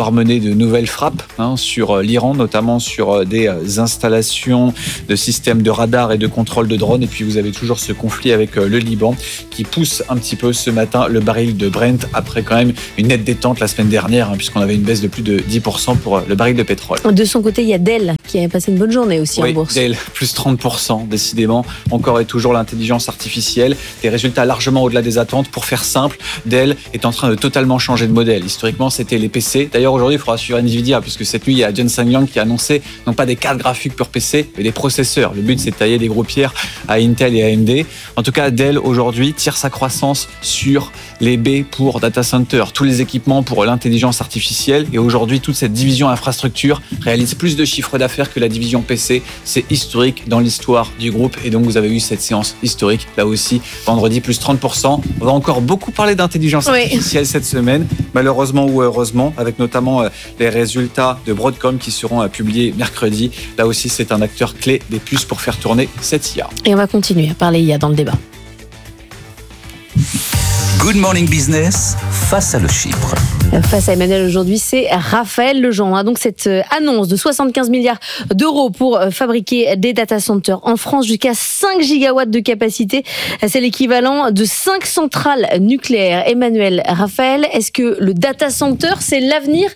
de nouvelles frappes hein, sur l'Iran, notamment sur des installations de systèmes de radar et de contrôle de drones. Et puis vous avez toujours ce conflit avec le Liban qui pousse un petit peu ce matin le baril de Brent après quand même une nette détente la semaine dernière hein, puisqu'on avait une baisse de plus de dix pour cent pour le baril de pétrole. De son côté, il y a Dell qui a passé une bonne journée aussi oui, en bourse. Dell, plus trente pour cent décidément. Encore et toujours l'intelligence artificielle. Des résultats largement au-delà des attentes. Pour faire simple, Dell est en train de totalement changer de modèle. Historiquement, c'était les P C. D'ailleurs, aujourd'hui, il faudra suivre Nvidia puisque cette nuit, il y a Jensen Huang qui a annoncé non pas des cartes graphiques pur P C, mais des processeurs. Le but, c'est de tailler des gros pierres à Intel et A M D. En tout cas, Dell, aujourd'hui, tire sa croissance sur les baies pour data center, tous les équipements pour l'intelligence artificielle. Et aujourd'hui, toute cette division infrastructure réalise plus de chiffre d'affaires que la division P C. C'est historique dans l'histoire du groupe. Et donc, vous avez eu cette séance historique, là aussi, vendredi, plus trente pour cent. On va encore beaucoup parler d'intelligence artificielle oui. cette semaine, malheureusement ou heureusement, avec notamment les résultats de Broadcom qui seront publiés mercredi. Là aussi, c'est un acteur clé des puces pour faire tourner cette I A. Et on va continuer à parler I A dans le débat. Good Morning Business, face à le Chypre. Face à Emmanuel aujourd'hui, c'est Raphaël Legendre. Donc cette annonce de soixante-quinze milliards d'euros pour fabriquer des data centers en France jusqu'à cinq gigawatts de capacité, c'est l'équivalent de cinq centrales nucléaires. Emmanuel, Raphaël, est-ce que le data center, c'est l'avenir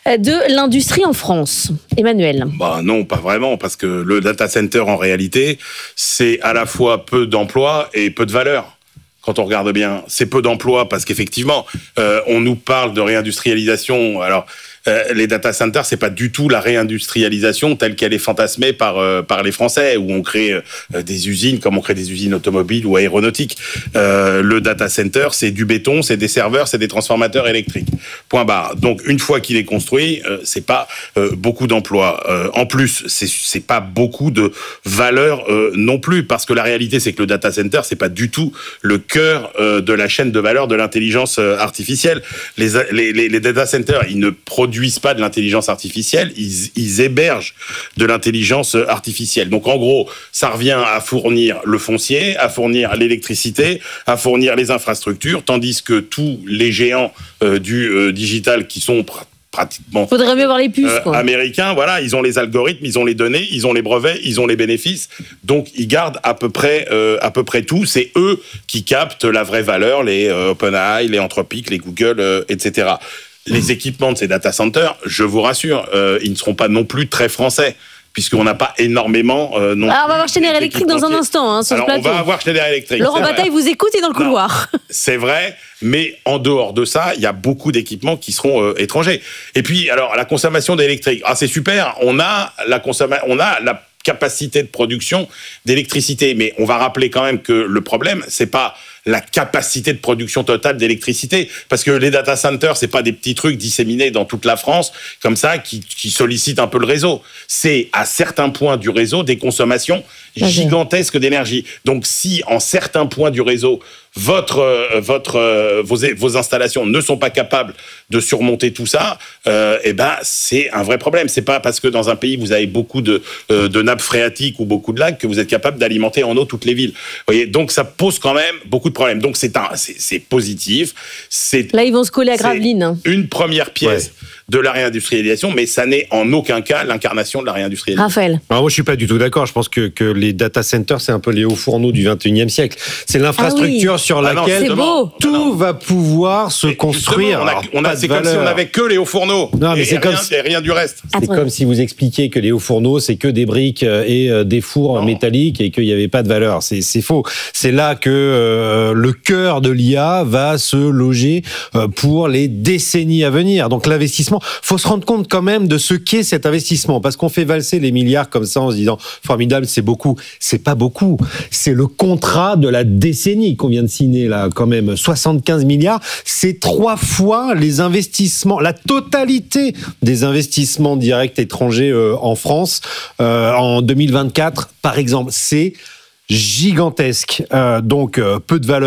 de l'industrie en France? Emmanuel. Bah non, pas vraiment, parce que le data center, en réalité, c'est à la fois peu d'emplois et peu de valeur. Quand on regarde bien, c'est peu d'emplois parce qu'effectivement, euh, on nous parle de réindustrialisation. Alors, euh, les data centers, c'est pas du tout la réindustrialisation telle qu'elle est fantasmée par euh, par les Français, où on crée euh, des usines comme on crée des usines automobiles ou aéronautiques. Euh, le data center, c'est du béton, c'est des serveurs, c'est des transformateurs électriques. Point barre. Donc, une fois qu'il est construit, euh, c'est pas euh, beaucoup d'emplois. Euh, en plus, c'est c'est pas beaucoup de valeur euh, non plus, parce que la réalité, c'est que le data center, c'est pas du tout le cœur euh, de la chaîne de valeur de l'intelligence euh, artificielle. Les, les, les, les data centers, ils ne produisent pas de l'intelligence artificielle, ils, ils hébergent de l'intelligence artificielle. Donc en gros, ça revient à fournir le foncier, à fournir l'électricité, à fournir les infrastructures, tandis que tous les géants euh, du euh, digital qui sont pr- pratiquement... Faudrait mieux voir les puces, quoi. Euh, américains, voilà, ils ont les algorithmes, ils ont les données, ils ont les brevets, ils ont les bénéfices. Donc, ils gardent à peu près, euh, à peu près tout. C'est eux qui captent la vraie valeur, les euh, OpenAI, les Anthropic, les Google, euh, et cetera. Les équipements de ces data centers, je vous rassure, euh, ils ne seront pas non plus très français, puisqu'on n'a pas énormément... Euh, non Alors, on va voir Schneider Electric dans un instant, hein, sur Alors, ce plateau. on va avoir Schneider Electric. Laurent Bataille vous écoute et dans le couloir. Non, c'est vrai, mais en dehors de ça, il y a beaucoup d'équipements qui seront euh, étrangers. Et puis, alors, la consommation d'électrique, ah, c'est super, on a la consommation, on a la capacité de production d'électricité, mais on va rappeler quand même que le problème, c'est pas la capacité de production totale d'électricité, parce que les data centers, c'est pas des petits trucs disséminés dans toute la France, comme ça, qui, qui sollicitent un peu le réseau. C'est à certains points du réseau des consommations gigantesques d'énergie. Donc, si en certains points du réseau, votre, euh, votre, euh, vos, vos installations ne sont pas capables de surmonter tout ça, euh, eh ben, c'est un vrai problème. C'est pas parce que dans un pays, vous avez beaucoup de, euh, de nappes phréatiques ou beaucoup de lacs que vous êtes capable d'alimenter en eau toutes les villes. Vous voyez, donc, ça pose quand même beaucoup de problèmes. Donc, c'est un, c'est, c'est positif. C'est, Là, ils vont se coller à Gravelines. Une première pièce. Ouais. De la réindustrialisation, mais ça n'est en aucun cas l'incarnation de la réindustrialisation. Raphaël. Alors moi, je suis pas du tout d'accord. Je pense que, que les data centers, c'est un peu les hauts fourneaux du vingt et unième siècle. C'est l'infrastructure ah oui. sur laquelle ah non, tout non, non. va pouvoir se mais construire. On a, on a, c'est comme si on n'avait que les hauts fourneaux. Non, mais et, c'est et, comme rien, si, et rien du reste. C'est Attends. comme si vous expliquiez que les hauts fourneaux, c'est que des briques et euh, des fours non. métalliques et qu'il n'y avait pas de valeur. C'est, c'est faux. C'est là que euh, le cœur de l'I A va se loger euh, pour les décennies à venir. Donc l'investissement, faut se rendre compte quand même de ce qu'est cet investissement, parce qu'on fait valser les milliards comme ça en se disant formidable, c'est beaucoup. C'est pas beaucoup. C'est le contrat de la décennie qu'on vient de signer là, quand même. soixante-quinze milliards, c'est trois fois les investissements, la totalité des investissements directs étrangers euh, en France euh, en deux mille vingt-quatre, par exemple. C'est gigantesque. Euh, donc, euh, peu de valeur.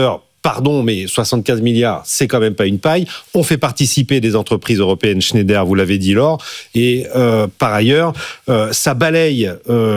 pardon, mais soixante-quinze milliards, c'est quand même pas une paille. On fait participer des entreprises européennes, Schneider, vous l'avez dit, Laure, et euh, par ailleurs, euh, ça balaye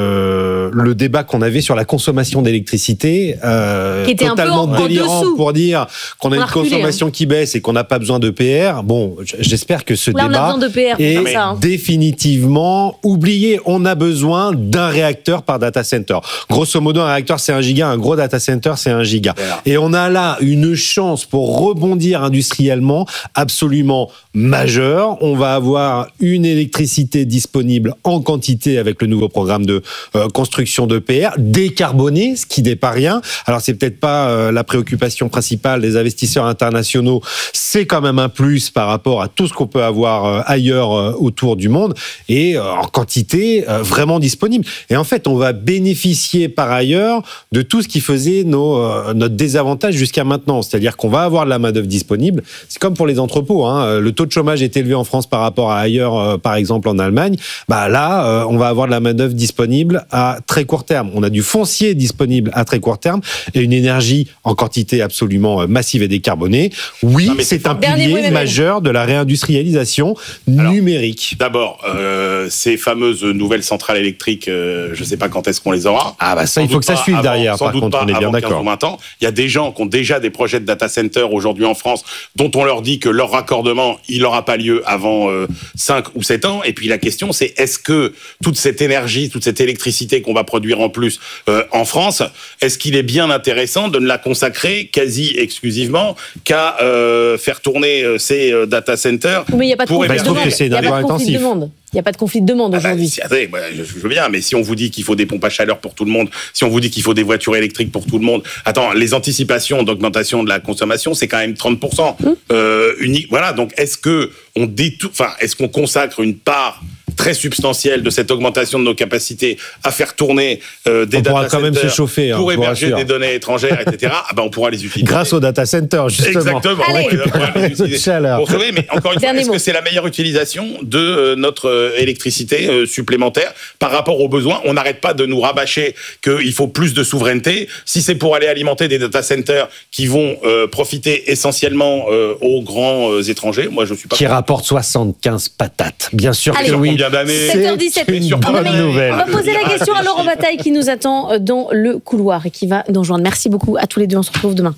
euh, le débat qu'on avait sur la consommation d'électricité, euh, qui était totalement un peu en, délirant en dessous. pour dire qu'on a on une a reculé, consommation hein. qui baisse et qu'on n'a pas besoin de P R. Bon, j'espère que ce Là, débat on a besoin de P R, est c'est ça, hein. définitivement oublié. On a besoin d'un réacteur par data center. Grosso modo, un réacteur, c'est un giga. Un gros data center, c'est un giga. Et on a là une chance pour rebondir industriellement absolument majeure. On va avoir une électricité disponible en quantité avec le nouveau programme de euh, construction de P R, décarbonée, ce qui n'est pas rien. Alors, c'est peut-être pas euh, la préoccupation principale des investisseurs internationaux. C'est quand même un plus par rapport à tout ce qu'on peut avoir euh, ailleurs euh, autour du monde et euh, en quantité euh, vraiment disponible. Et en fait, on va bénéficier par ailleurs de tout ce qui faisait nos, euh, notre désavantage jusqu'à maintenant. C'est-à-dire qu'on va avoir de la main-d'œuvre disponible. C'est comme pour les entrepôts, hein. Le taux de chômage est élevé en France par rapport à ailleurs, euh, par exemple en Allemagne. Bah là, euh, on va avoir de la main-d'œuvre disponible à très court terme. On a du foncier disponible à très court terme et une énergie en quantité absolument massive et décarbonée. Oui, non, c'est un pilier majeur de la réindustrialisation Alors, numérique. D'abord, euh, ces fameuses nouvelles centrales électriques, euh, je ne sais pas quand est-ce qu'on les aura. Ah bah ça, il faut que ça suive avant, derrière, par contre, on est bien d'accord. vingt ans. Il y a des gens qui ont déjà des projets de data center aujourd'hui en France, dont on leur dit que leur raccordement, il n'aura pas lieu avant euh, cinq ou sept ans. Et puis la question, c'est est-ce que toute cette énergie, toute cette électricité qu'on va produire en plus euh, en France, est-ce qu'il est bien intéressant de ne la consacrer quasi exclusivement qu'à euh, faire tourner euh, ces euh, data centers? Mais il n'y a pas de pour conflit de demande. Il n'y a pas de conflit de demande. Il n'y a pas de conflit de demande aujourd'hui. Ah bah, attendez, bah, je, je veux bien, mais si on vous dit qu'il faut des pompes à chaleur pour tout le monde, si on vous dit qu'il faut des voitures électriques pour tout le monde, attends, les anticipations d'augmentation de la consommation, c'est quand même trente pour cent. Mmh. Euh, unique, voilà, donc est-ce que on détourne, enfin, est-ce qu'on consacre une part très substantielle de cette augmentation de nos capacités à faire tourner euh, des on data pourra quand centers même se chauffer, pour hein, héberger des données étrangères, et cetera. Ah ben on pourra les utiliser. Grâce aux data centers, justement. Exactement. On récupère le réseau de chaleur. Pour sauver, mais encore une fois, est-ce que c'est la meilleure utilisation de euh, notre euh, électricité euh, supplémentaire par rapport aux besoins? On n'arrête pas de nous rabâcher qu'il faut plus de souveraineté. Si c'est pour aller alimenter des data centers qui vont euh, profiter essentiellement euh, aux grands euh, étrangers, moi je suis pas. Qui rapportent soixante-quinze patates. Bien sûr Allez, que oui. Combien d'années? sept heures dix-sept. C'est une bonne on nouvelle. va poser la question à Laurent Bataille qui nous attend dans le couloir et qui va nous rejoindre. Merci beaucoup à tous les deux. On se retrouve demain.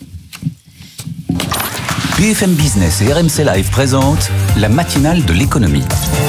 B F M Business et R M C Live présentent la matinale de l'économie.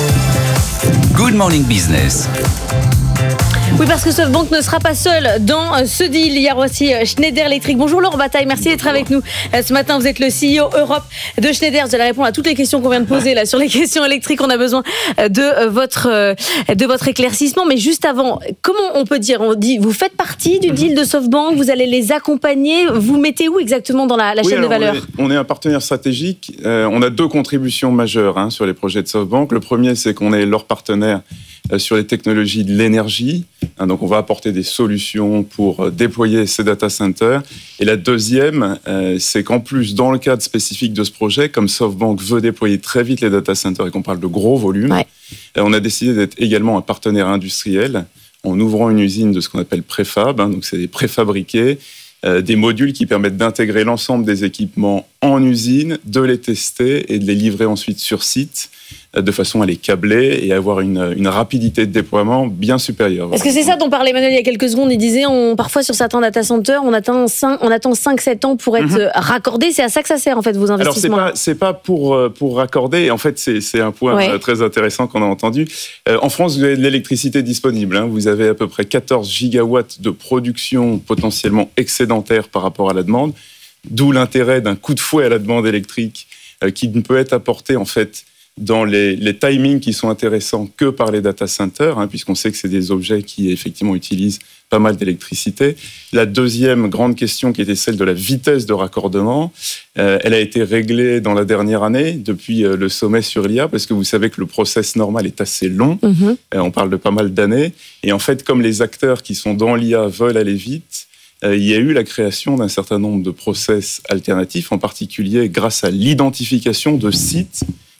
Good Morning Business. Oui, parce que SoftBank ne sera pas seul dans ce deal. Il y a aussi Schneider Electric. Bonjour Laurent Bataille, merci d'être avec nous. Ce matin, vous êtes le C E O Europe de Schneider. Vous allez répondre à toutes les questions qu'on vient de poser là sur les questions électriques. On a besoin de votre, de votre éclaircissement. Mais juste avant, comment on peut dire? On dit, vous faites partie du deal de SoftBank, vous allez les accompagner. Vous mettez où exactement dans la, la oui, chaîne de valeur? on est, on est un partenaire stratégique. Euh, on a deux contributions majeures hein, sur les projets de SoftBank. Le premier, c'est qu'on est leur partenaire sur les technologies de l'énergie. Donc, on va apporter des solutions pour déployer ces data centers. Et la deuxième, euh, c'est qu'en plus, dans le cadre spécifique de ce projet, comme SoftBank veut déployer très vite les data centers et qu'on parle de gros volumes, ouais. on a décidé d'être également un partenaire industriel en ouvrant une usine de ce qu'on appelle préfab. Hein, donc, c'est des préfabriqués, euh, des modules qui permettent d'intégrer l'ensemble des équipements en usine, de les tester et de les livrer ensuite sur site, de façon à les câbler et avoir une, une rapidité de déploiement bien supérieure. Parce que c'est ça dont parlait Emmanuel il y a quelques secondes. Il disait, on, parfois sur certains data centers, on attend cinq, on attend cinq sept ans pour être mm-hmm. raccordé. C'est à ça que ça sert en fait, vos investissements. Alors c'est pas, c'est pas pour, pour raccorder. En fait, c'est, c'est un point ouais. très intéressant qu'on a entendu. Euh, en France, vous avez de l'électricité disponible. Hein. Vous avez à peu près quatorze gigawatts de production potentiellement excédentaire par rapport à la demande. D'où l'intérêt d'un coup de fouet à la demande électrique euh, qui ne peut être apporté en fait dans les, les timings qui sont intéressants que par les data centers, hein, puisqu'on sait que c'est des objets qui effectivement utilisent pas mal d'électricité. La deuxième grande question qui était celle de la vitesse de raccordement, euh, elle a été réglée dans la dernière année depuis euh, le sommet sur l'I A, parce que vous savez que le process normal est assez long, mm-hmm. euh, on parle de pas mal d'années, et en fait comme les acteurs qui sont dans l'I A veulent aller vite, euh, il y a eu la création d'un certain nombre de process alternatifs, en particulier grâce à l'identification de sites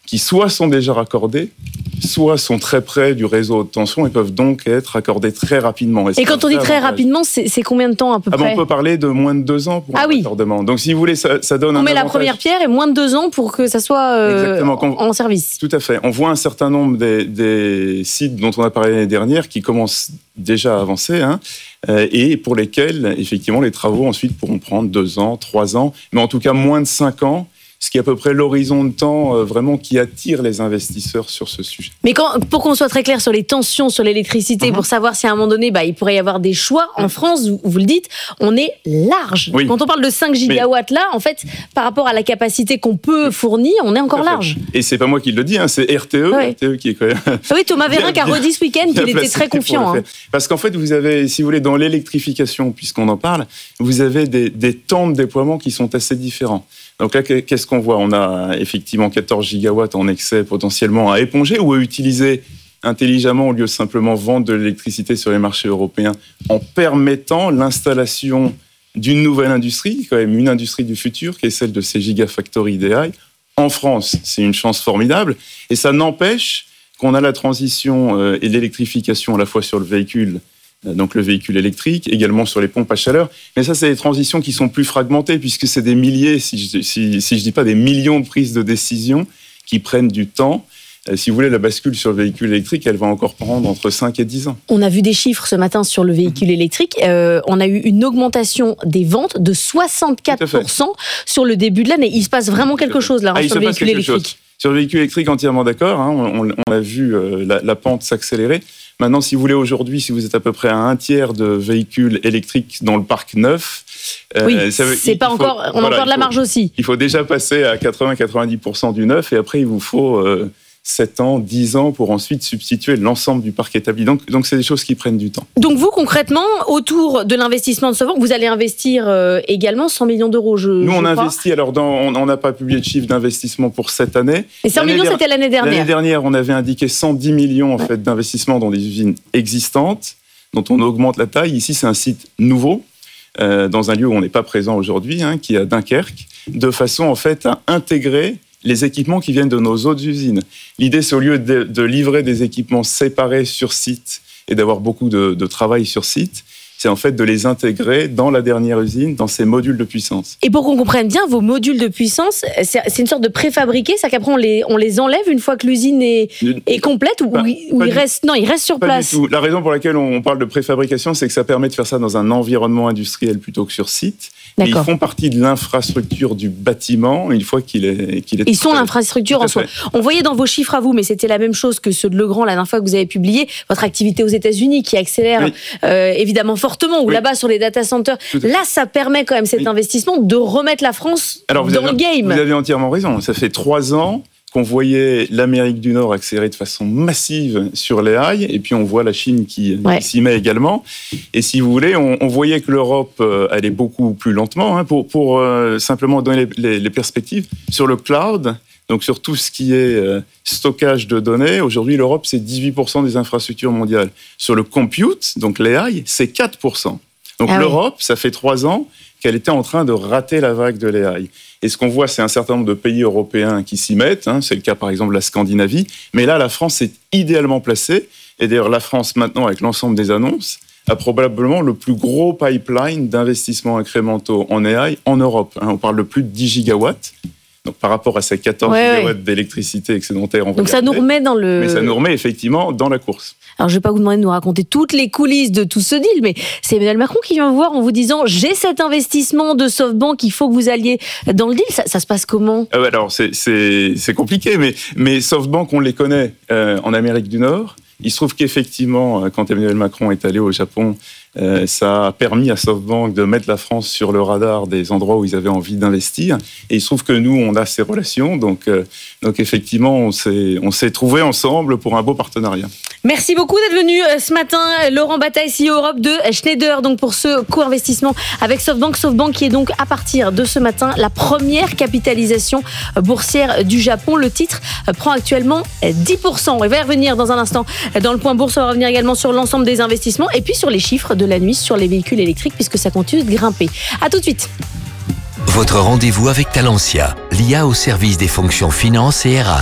qui soit sont déjà raccordés, soit sont très près du réseau haute tension et peuvent donc être raccordés très rapidement. Et, et quand on dit très rapidement, c'est, c'est combien de temps à peu ah près? ben On peut parler de moins de deux ans pour ah un oui. raccordement. Donc si vous voulez, ça, ça donne on un met avantage. la première pierre et moins de deux ans pour que ça soit euh, en, en service. Tout à fait. On voit un certain nombre des, des sites dont on a parlé l'année dernière qui commencent déjà à avancer hein, euh, et pour lesquels, effectivement, les travaux ensuite pourront prendre deux ans, trois ans, mais en tout cas moins de cinq ans. Ce qui est à peu près l'horizon de temps euh, vraiment qui attire les investisseurs sur ce sujet. Mais quand, pour qu'on soit très clair sur les tensions sur l'électricité, mm-hmm. pour savoir si à un moment donné, bah, il pourrait y avoir des choix, en France, vous, vous le dites, on est large. Oui. Quand on parle de cinq gigawatts là, en fait, par rapport à la capacité qu'on peut fournir, on est encore large. Et c'est pas moi qui le dis, hein, c'est R T E, ouais. R T E qui est quand même... Oui, Thomas Vérin qui a redit ce week-end qu'il était très confiant. Hein. Parce qu'en fait, vous avez, si vous voulez, dans l'électrification, puisqu'on en parle, vous avez des, des temps de déploiement qui sont assez différents. Donc là, qu'est-ce qu'on voit? On a effectivement quatorze gigawatts en excès potentiellement à éponger ou à utiliser intelligemment au lieu de simplement vendre de l'électricité sur les marchés européens en permettant l'installation d'une nouvelle industrie, quand même une industrie du futur, qui est celle de ces gigafactories d'A I. En France, c'est une chance formidable et ça n'empêche qu'on a la transition et l'électrification à la fois sur le véhicule, donc le véhicule électrique, également sur les pompes à chaleur. Mais ça, c'est des transitions qui sont plus fragmentées, puisque c'est des milliers, si je ne si, si je dis pas des millions de prises de décision qui prennent du temps. Euh, si vous voulez, la bascule sur le véhicule électrique, elle va encore prendre entre cinq et dix ans. On a vu des chiffres ce matin sur le véhicule électrique. Euh, on a eu une augmentation des ventes de soixante-quatre pour cent sur le début de l'année. Il se passe vraiment quelque chose là, hein, ah, sur le véhicule électrique. Chose. Sur le véhicule électrique, entièrement d'accord. Hein, on, on, on a vu euh, la, la pente s'accélérer. Maintenant, si vous voulez, aujourd'hui, si vous êtes à peu près à un tiers de véhicules électriques dans le parc neuf, oui, euh, ça veut, c'est pas faut, encore, on voilà, a encore de la marge faut, aussi. Il faut déjà passer à quatre-vingts à quatre-vingt-dix pour cent du neuf et après, il vous faut euh, sept ans, dix ans pour ensuite substituer l'ensemble du parc établi. Donc, donc, c'est des choses qui prennent du temps. Donc, vous, concrètement, autour de l'investissement de SoftBank, vous allez investir euh, également cent millions d'euros, je Nous, je on crois. investit, alors dans, on n'a pas publié de chiffre d'investissement pour cette année. Et cent millions, c'était l'année dernière. L'année dernière, on avait indiqué cent dix millions en ouais. fait, d'investissement dans des usines existantes, dont on augmente la taille. Ici, c'est un site nouveau, euh, dans un lieu où on n'est pas présent aujourd'hui, hein, qui est à Dunkerque, de façon en fait à intégrer les équipements qui viennent de nos autres usines. L'idée, c'est au lieu de, de livrer des équipements séparés sur site et d'avoir beaucoup de, de travail sur site, c'est en fait de les intégrer dans la dernière usine, dans ces modules de puissance. Et pour qu'on comprenne bien, vos modules de puissance, c'est, c'est une sorte de préfabriqué, c'est qu'après on les, on les enlève une fois que l'usine est, est complète ou, pas, ou pas ils restent, non, ils restent sur pas place. Du tout. La raison pour laquelle on parle de préfabrication, c'est que ça permet de faire ça dans un environnement industriel plutôt que sur site. Et ils font partie de l'infrastructure du bâtiment une fois qu'il est qu'il est. Ils sont l'infrastructure en soi. On voyait dans vos chiffres à vous, mais c'était la même chose que ceux de Legrand la dernière fois que vous avez publié, votre activité aux États-Unis qui accélère oui. euh, évidemment fortement, ou oui. là-bas sur les data centers. Là, ça permet quand même cet oui. investissement de remettre la France Alors, dans avez, le game. Vous avez entièrement raison. Ça fait trois ans qu'on voyait l'Amérique du Nord accélérer de façon massive sur les A I, et puis on voit la Chine qui, ouais. qui s'y met également. Et si vous voulez, on, on voyait que l'Europe euh, allait beaucoup plus lentement, hein, pour, pour euh, simplement donner les, les, les perspectives. Sur le cloud, donc sur tout ce qui est euh, stockage de données, aujourd'hui l'Europe c'est dix-huit pour cent des infrastructures mondiales. Sur le compute, donc les A I, c'est quatre pour cent. Donc ah l'Europe, oui. ça fait trois ans qu'elle était en train de rater la vague de l'A I. Et ce qu'on voit, c'est un certain nombre de pays européens qui s'y mettent. Hein. C'est le cas, par exemple, de la Scandinavie. Mais là, la France est idéalement placée. Et d'ailleurs, la France, maintenant, avec l'ensemble des annonces, a probablement le plus gros pipeline d'investissements incrémentaux en A I en Europe. Hein. On parle de plus de dix gigawatts. Donc, par rapport à ces quatorze ouais, gigawatts ouais. d'électricité excédentaire, on va Donc, ça nous remet dans le... Mais ça nous remet effectivement dans la course. Alors, je ne vais pas vous demander de nous raconter toutes les coulisses de tout ce deal, mais c'est Emmanuel Macron qui vient vous voir en vous disant « J'ai cet investissement de SoftBank, il faut que vous alliez dans le deal ». Ça, ça se passe comment ? euh, Alors, c'est, c'est, c'est compliqué, mais, mais SoftBank, on les connaît euh, en Amérique du Nord. Il se trouve qu'effectivement, quand Emmanuel Macron est allé au Japon, euh, ça a permis à SoftBank de mettre la France sur le radar des endroits où ils avaient envie d'investir. Et il se trouve que nous, on a ces relations. Donc, euh, donc effectivement, on s'est, on s'est trouvés ensemble pour un beau partenariat. Merci beaucoup d'être venu ce matin, Laurent Bataille, C E O Europe de Schneider, donc pour ce co-investissement avec SoftBank. SoftBank qui est donc à partir de ce matin la première capitalisation boursière du Japon. Le titre prend actuellement dix pour cent. On va y revenir dans un instant dans le point bourse. On va revenir également sur l'ensemble des investissements et puis sur les chiffres de la nuit sur les véhicules électriques puisque ça continue de grimper. À tout de suite. Votre rendez-vous avec Talentia, l'I A au service des fonctions finance et R H.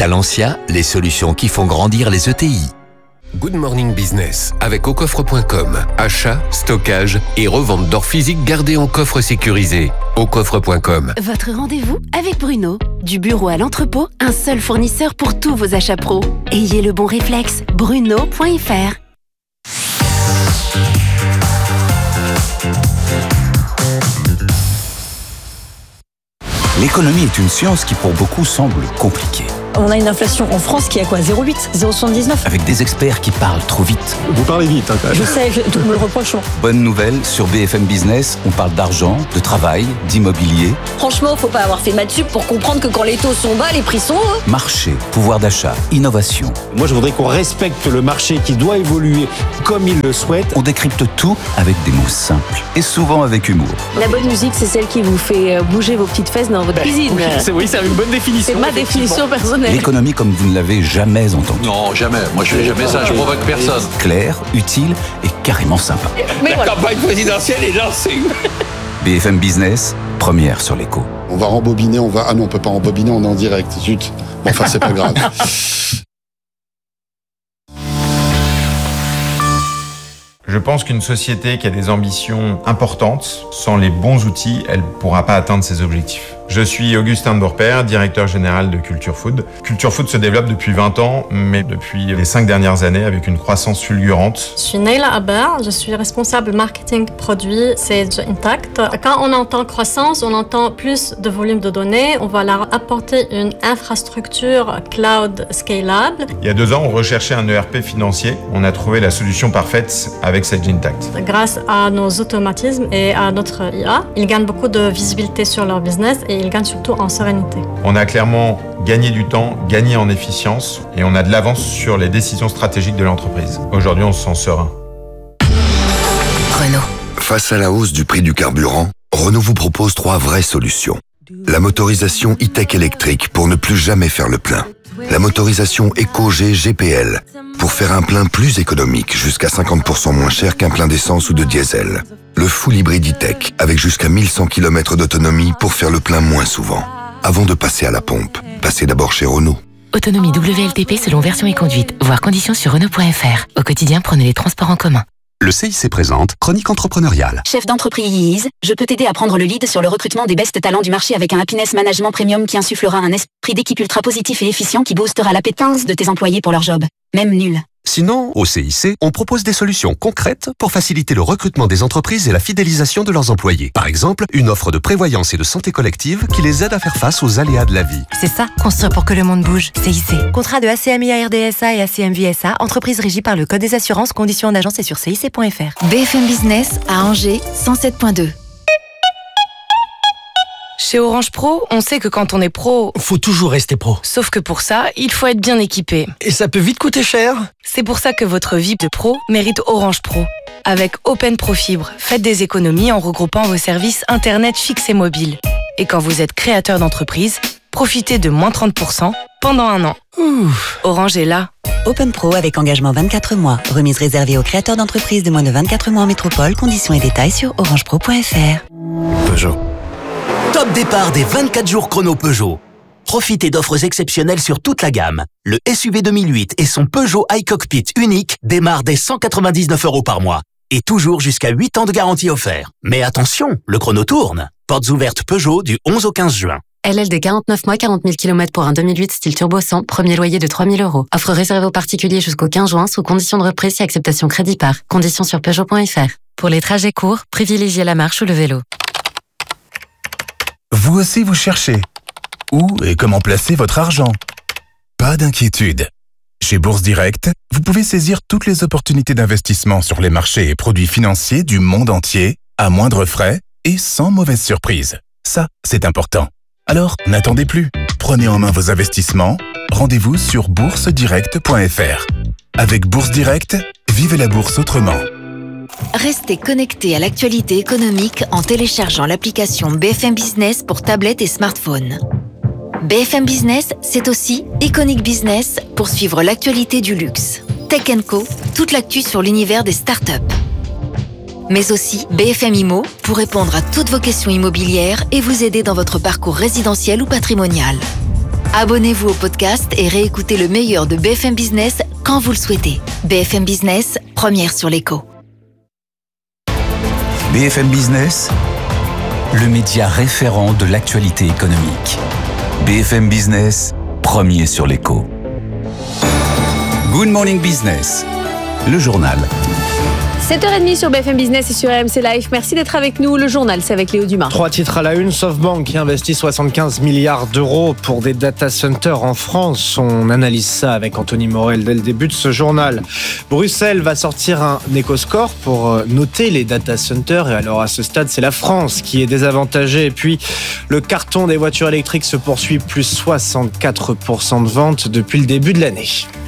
Talentia, les solutions qui font grandir les E T I. Good Morning Business avec au coffre point com. Achat, stockage et revente d'or physique gardé en coffre sécurisé. au coffre point com. Votre rendez-vous avec Bruno. Du bureau à l'entrepôt, un seul fournisseur pour tous vos achats pro. Ayez le bon réflexe, bruno point f r. L'économie est une science qui pour beaucoup semble compliquée. On a une inflation en France qui est à quoi zéro virgule huit, zéro virgule soixante-dix-neuf. Avec des experts qui parlent trop vite. Vous parlez vite, hein, quand même. Je sais, je, tout me le reproche. Bonne nouvelle, sur B F M Business, on parle d'argent, de travail, d'immobilier. Franchement, faut pas avoir fait maths sup pour comprendre que quand les taux sont bas, les prix sont hauts. Marché, pouvoir d'achat, innovation. Moi, je voudrais qu'on respecte le marché qui doit évoluer comme il le souhaite. On décrypte tout avec des mots simples et souvent avec humour. La bonne musique, c'est celle qui vous fait bouger vos petites fesses dans votre Ben, cuisine. Oui, c'est, oui, c'est une bonne définition. C'est ma définition personnelle. L'économie comme vous ne l'avez jamais entendue. Non, jamais. Moi, je fais jamais ça. Je provoque personne. Claire, utile et carrément sympa. Mais La voilà. campagne présidentielle est lancée. B F M Business, première sur l'écho. On va rembobiner, on va... Ah non, on peut pas rembobiner, on est en direct. Zut. Bon, enfin, c'est pas grave. Je pense qu'une société qui a des ambitions importantes, sans les bons outils, elle ne pourra pas atteindre ses objectifs. Je suis Augustin de Bourpère, directeur général de Culture Food. Culture Food se développe depuis vingt ans, mais depuis les cinq dernières années avec une croissance fulgurante. Je suis Neila Aber, je suis responsable marketing produit Sage Intact. Quand on entend croissance, on entend plus de volume de données. On va leur apporter une infrastructure cloud scalable. Il y a deux ans, on recherchait un E R P financier. On a trouvé la solution parfaite avec Sage Intact. Grâce à nos automatismes et à notre I A, ils gagnent beaucoup de visibilité sur leur business et ils gagnent surtout en sérénité. On a clairement gagné du temps, gagné en efficience et on a de l'avance sur les décisions stratégiques de l'entreprise. Aujourd'hui, on se sent serein. Renault. Face à la hausse du prix du carburant, Renault vous propose trois vraies solutions. La motorisation e-tech électrique pour ne plus jamais faire le plein. La motorisation EcoG G P L pour faire un plein plus économique, jusqu'à cinquante pour cent moins cher qu'un plein d'essence ou de diesel. Le full hybride e-tech avec jusqu'à mille cent kilomètres d'autonomie pour faire le plein moins souvent. Avant de passer à la pompe, passez d'abord chez Renault. Autonomie W L T P selon version et conduite. Voir conditions sur Renault point f r. Au quotidien, prenez les transports en commun. Le C I C présente Chronique entrepreneuriale. Chef d'entreprise, je peux t'aider à prendre le lead sur le recrutement des best talents du marché avec un happiness management premium qui insufflera un esprit d'équipe ultra positif et efficient qui boostera l'appétence de tes employés pour leur job, même nul. Sinon, au C I C, on propose des solutions concrètes pour faciliter le recrutement des entreprises et la fidélisation de leurs employés. Par exemple, une offre de prévoyance et de santé collective qui les aide à faire face aux aléas de la vie. C'est ça, construire pour que le monde bouge. C I C. Contrat de A C M I A R D S A et A C M V S A, entreprise régie par le Code des assurances, conditions en agence et sur C I C point f r. B F M Business à Angers, cent sept point deux. Chez Orange Pro, on sait que quand on est pro... Faut toujours rester pro. Sauf que pour ça, il faut être bien équipé. Et ça peut vite coûter cher. C'est pour ça que votre V I P de pro mérite Orange Pro. Avec Open Pro Fibre, faites des économies en regroupant vos services Internet fixe et mobile. Et quand vous êtes créateur d'entreprise, profitez de moins trente pour cent pendant un an. Ouf. Orange est là. Open Pro avec engagement vingt-quatre mois. Remise réservée aux créateurs d'entreprises de moins de vingt-quatre mois en métropole. Conditions et détails sur orange pro point f r. Peugeot. Top départ des vingt-quatre jours chrono Peugeot. Profitez d'offres exceptionnelles sur toute la gamme. Le S U V deux mille huit et son Peugeot iCockpit unique démarrent dès cent quatre-vingt-dix-neuf euros par mois. Et toujours jusqu'à huit ans de garantie offert. Mais attention, le chrono tourne. Portes ouvertes Peugeot du onze au quinze juin. L L D quarante-neuf mois, quarante mille kilomètres pour un deux mille huit style turbo cent, premier loyer de trois mille euros. Offre réservée aux particuliers jusqu'au quinze juin sous condition de reprise et acceptation crédit par. Conditions sur peugeot point f r. Pour les trajets courts, privilégiez la marche ou le vélo. Vous aussi vous cherchez. Où et comment placer votre argent? Pas d'inquiétude. Chez Bourse Direct, vous pouvez saisir toutes les opportunités d'investissement sur les marchés et produits financiers du monde entier, à moindre frais et sans mauvaise surprise. Ça, c'est important. Alors, n'attendez plus. Prenez en main vos investissements. Rendez-vous sur bourse direct point f r. Avec Bourse Direct, vivez la bourse autrement. Restez connecté à l'actualité économique en téléchargeant l'application B F M Business pour tablette et smartphone. B F M Business, c'est aussi Iconic Business pour suivre l'actualité du luxe. Tech and Co, toute l'actu sur l'univers des startups. Mais aussi B F M Immo pour répondre à toutes vos questions immobilières et vous aider dans votre parcours résidentiel ou patrimonial. Abonnez-vous au podcast et réécoutez le meilleur de B F M Business quand vous le souhaitez. B F M Business, première sur l'écho. B F M Business, le média référent de l'actualité économique. B F M Business, premier sur l'écho. Good Morning Business, le journal. sept heures trente sur B F M Business et sur R M C Live. Merci d'être avec nous. Le journal, c'est avec Léo Dumas. Trois titres à la une. SoftBank qui investit soixante-quinze milliards d'euros pour des data centers en France. On analyse ça avec Anthony Morel dès le début de ce journal. Bruxelles va sortir un éco-score pour noter les data centers. Et alors à ce stade, c'est la France qui est désavantagée. Et puis, le carton des voitures électriques se poursuit, plus soixante-quatre pour cent de ventes depuis le début de l'année.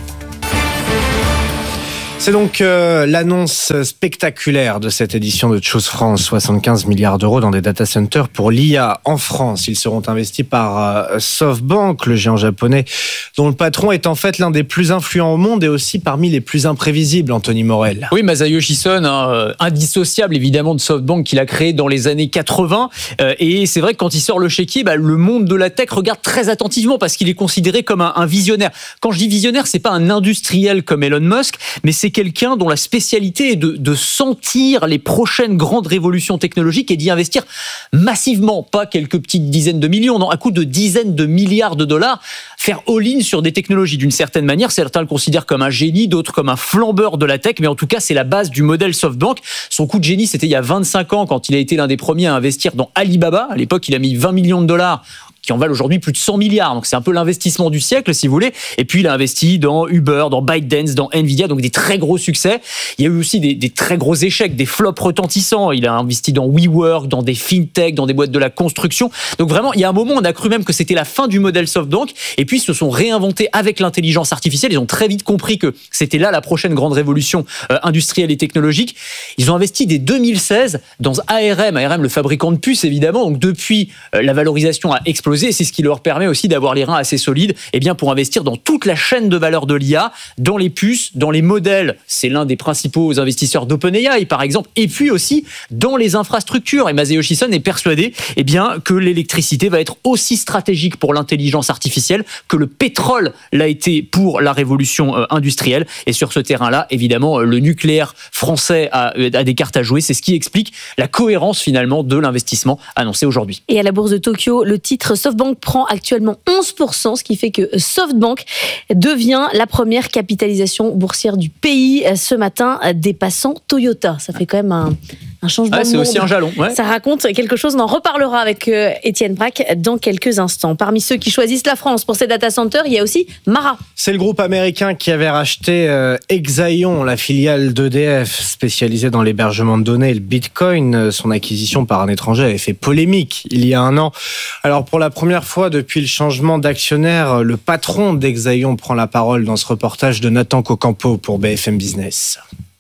C'est donc euh, l'annonce spectaculaire de cette édition de Choose France. soixante-quinze milliards d'euros dans des data centers pour l'I A en France. Ils seront investis par euh, SoftBank, le géant japonais, dont le patron est en fait l'un des plus influents au monde et aussi parmi les plus imprévisibles, Anthony Morel. Oui, Masayoshi Son, hein, indissociable évidemment de SoftBank qu'il a créé dans les années quatre-vingts. Euh, et c'est vrai que quand il sort le chéquier, bah, le monde de la tech regarde très attentivement parce qu'il est considéré comme un, un visionnaire. Quand je dis visionnaire, c'est pas un industriel comme Elon Musk, mais c'est quelqu'un dont la spécialité est de, de sentir les prochaines grandes révolutions technologiques et d'y investir massivement, pas quelques petites dizaines de millions, non, à coup de dizaines de milliards de dollars, faire all-in sur des technologies. D'une certaine manière, certains le considèrent comme un génie, d'autres comme un flambeur de la tech, mais en tout cas, c'est la base du modèle SoftBank. Son coup de génie, c'était il y a vingt-cinq ans, quand il a été l'un des premiers à investir dans Alibaba. À l'époque, il a mis vingt millions de dollars qui en valent aujourd'hui plus de cent milliards. Donc c'est un peu l'investissement du siècle, si vous voulez. Et puis il a investi dans Uber, dans ByteDance, dans Nvidia, donc des très gros succès. Il y a eu aussi des, des très gros échecs, des flops retentissants. Il a investi dans WeWork, dans des fintech, dans des boîtes de la construction. Donc vraiment, il y a un moment, on a cru même que c'était la fin du modèle SoftBank. Et puis ils se sont réinventés avec l'intelligence artificielle. Ils ont très vite compris que c'était là la prochaine grande révolution euh, industrielle et technologique. Ils ont investi dès deux mille seize dans A R M. A R M, le fabricant de puces, évidemment. Donc depuis, euh, la valorisation a explosé. Et c'est ce qui leur permet aussi d'avoir les reins assez solides, eh bien pour investir dans toute la chaîne de valeur de l'I A, dans les puces, dans les modèles. C'est l'un des principaux investisseurs d'OpenAI, par exemple, et puis aussi dans les infrastructures. Et Masayoshi Son est persuadé, eh bien, que l'électricité va être aussi stratégique pour l'intelligence artificielle que le pétrole l'a été pour la révolution industrielle. Et sur ce terrain-là, évidemment, le nucléaire français a, a des cartes à jouer. C'est ce qui explique la cohérence finalement de l'investissement annoncé aujourd'hui. Et à la bourse de Tokyo, le titre SoftBank prend actuellement onze pour cent, ce qui fait que SoftBank devient la première capitalisation boursière du pays ce matin, dépassant Toyota. Ça fait quand même un, un changement ah, de c'est monde. C'est aussi un jalon. Ouais. Ça raconte quelque chose. On en reparlera avec euh, Étienne Braque dans quelques instants. Parmi ceux qui choisissent la France pour ces data centers, il y a aussi Mara. C'est le groupe américain qui avait racheté euh, Exaion, la filiale d'E D F, spécialisée dans l'hébergement de données et le Bitcoin. Son acquisition par un étranger avait fait polémique il y a un an. Alors pour la première fois depuis le changement d'actionnaire, le patron d'Exaion prend la parole dans ce reportage de Nathan Cocampo pour B F M Business.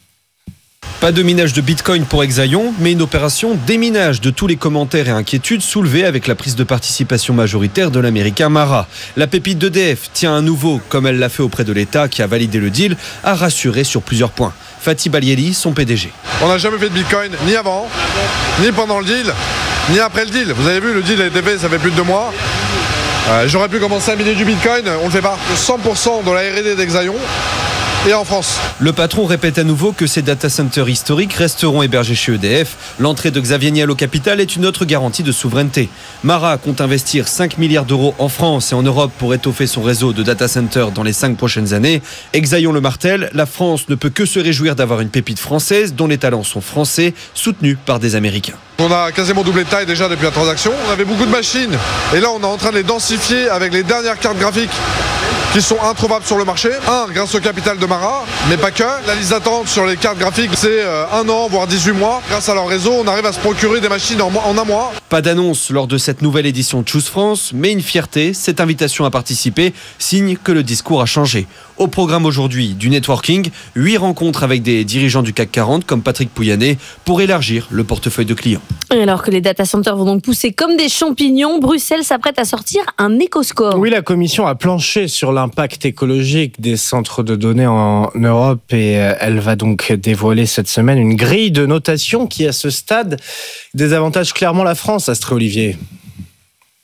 Pas de minage de Bitcoin pour Exaion, mais une opération déminage de tous les commentaires et inquiétudes soulevés avec la prise de participation majoritaire de l'américain Mara. La pépite d'E D F tient à nouveau, comme elle l'a fait auprès de l'État qui a validé le deal, à rassurer sur plusieurs points. Fatih Balieli, son P D G. On n'a jamais fait de Bitcoin, ni avant, ni pendant le deal, ni après le deal. Vous avez vu, le deal a été fait, ça fait plus de deux mois. Euh, j'aurais pu commencer à miner du Bitcoin, on le fait pas. cent pour cent de la R et D d'Exaion et en France. Le patron répète à nouveau que ces data centers historiques resteront hébergés chez E D F. L'entrée de Xavier Niel au capital est une autre garantie de souveraineté. Mara compte investir cinq milliards d'euros en France et en Europe pour étoffer son réseau de data centers dans les cinq prochaines années. Exaion le martèle, la France ne peut que se réjouir d'avoir une pépite française dont les talents sont français, soutenus par des Américains. On a quasiment doublé de taille déjà depuis la transaction. On avait beaucoup de machines et là on est en train de les densifier avec les dernières cartes graphiques qui sont introuvables sur le marché. Un, grâce au capital de Mara, mais pas que. La liste d'attente sur les cartes graphiques, c'est un an, voire dix-huit mois. Grâce à leur réseau, on arrive à se procurer des machines en, en un mois. Pas d'annonce lors de cette nouvelle édition de Choose France, mais une fierté, cette invitation à participer signe que le discours a changé. Au programme aujourd'hui du networking, huit rencontres avec des dirigeants du C A C quarante comme Patrick Pouyanné pour élargir le portefeuille de clients. Et alors que les data centers vont donc pousser comme des champignons, Bruxelles s'apprête à sortir un éco-score. Oui, la Commission a planché sur l'impact écologique des centres de données en Europe et elle va donc dévoiler cette semaine une grille de notation qui, à ce stade, désavantage clairement la France, Astrée Olivier.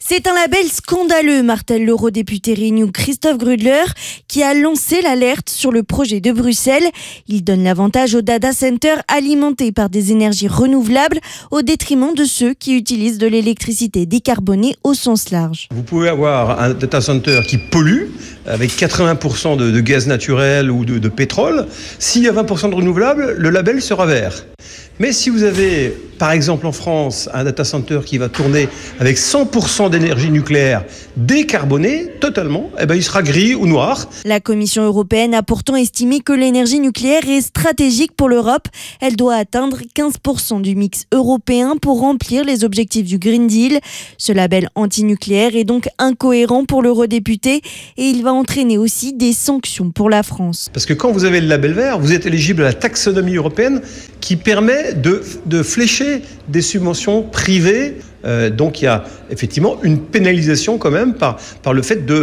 C'est un label scandaleux, martèle l'eurodéputé Renew Christophe Grudler, qui a lancé l'alerte sur le projet de Bruxelles. Il donne l'avantage aux data centers alimentés par des énergies renouvelables au détriment de ceux qui utilisent de l'électricité décarbonée au sens large. Vous pouvez avoir un data center qui pollue avec quatre-vingts pour cent de, de gaz naturel ou de, de pétrole. S'il y a vingt pour cent de renouvelables, le label sera vert. Mais si vous avez, par exemple en France, un data center qui va tourner avec cent pour cent d'énergie nucléaire décarbonée totalement, eh ben il sera gris ou noir. La Commission européenne a pourtant estimé que l'énergie nucléaire est stratégique pour l'Europe. Elle doit atteindre quinze pour cent du mix européen pour remplir les objectifs du Green Deal. Ce label anti-nucléaire est donc incohérent pour l'eurodéputé et il va entraîner aussi des sanctions pour la France. Parce que quand vous avez le label vert, vous êtes éligible à la taxonomie européenne qui permet de, de flécher des subventions privées. Euh, donc il y a effectivement une pénalisation quand même par, par le fait de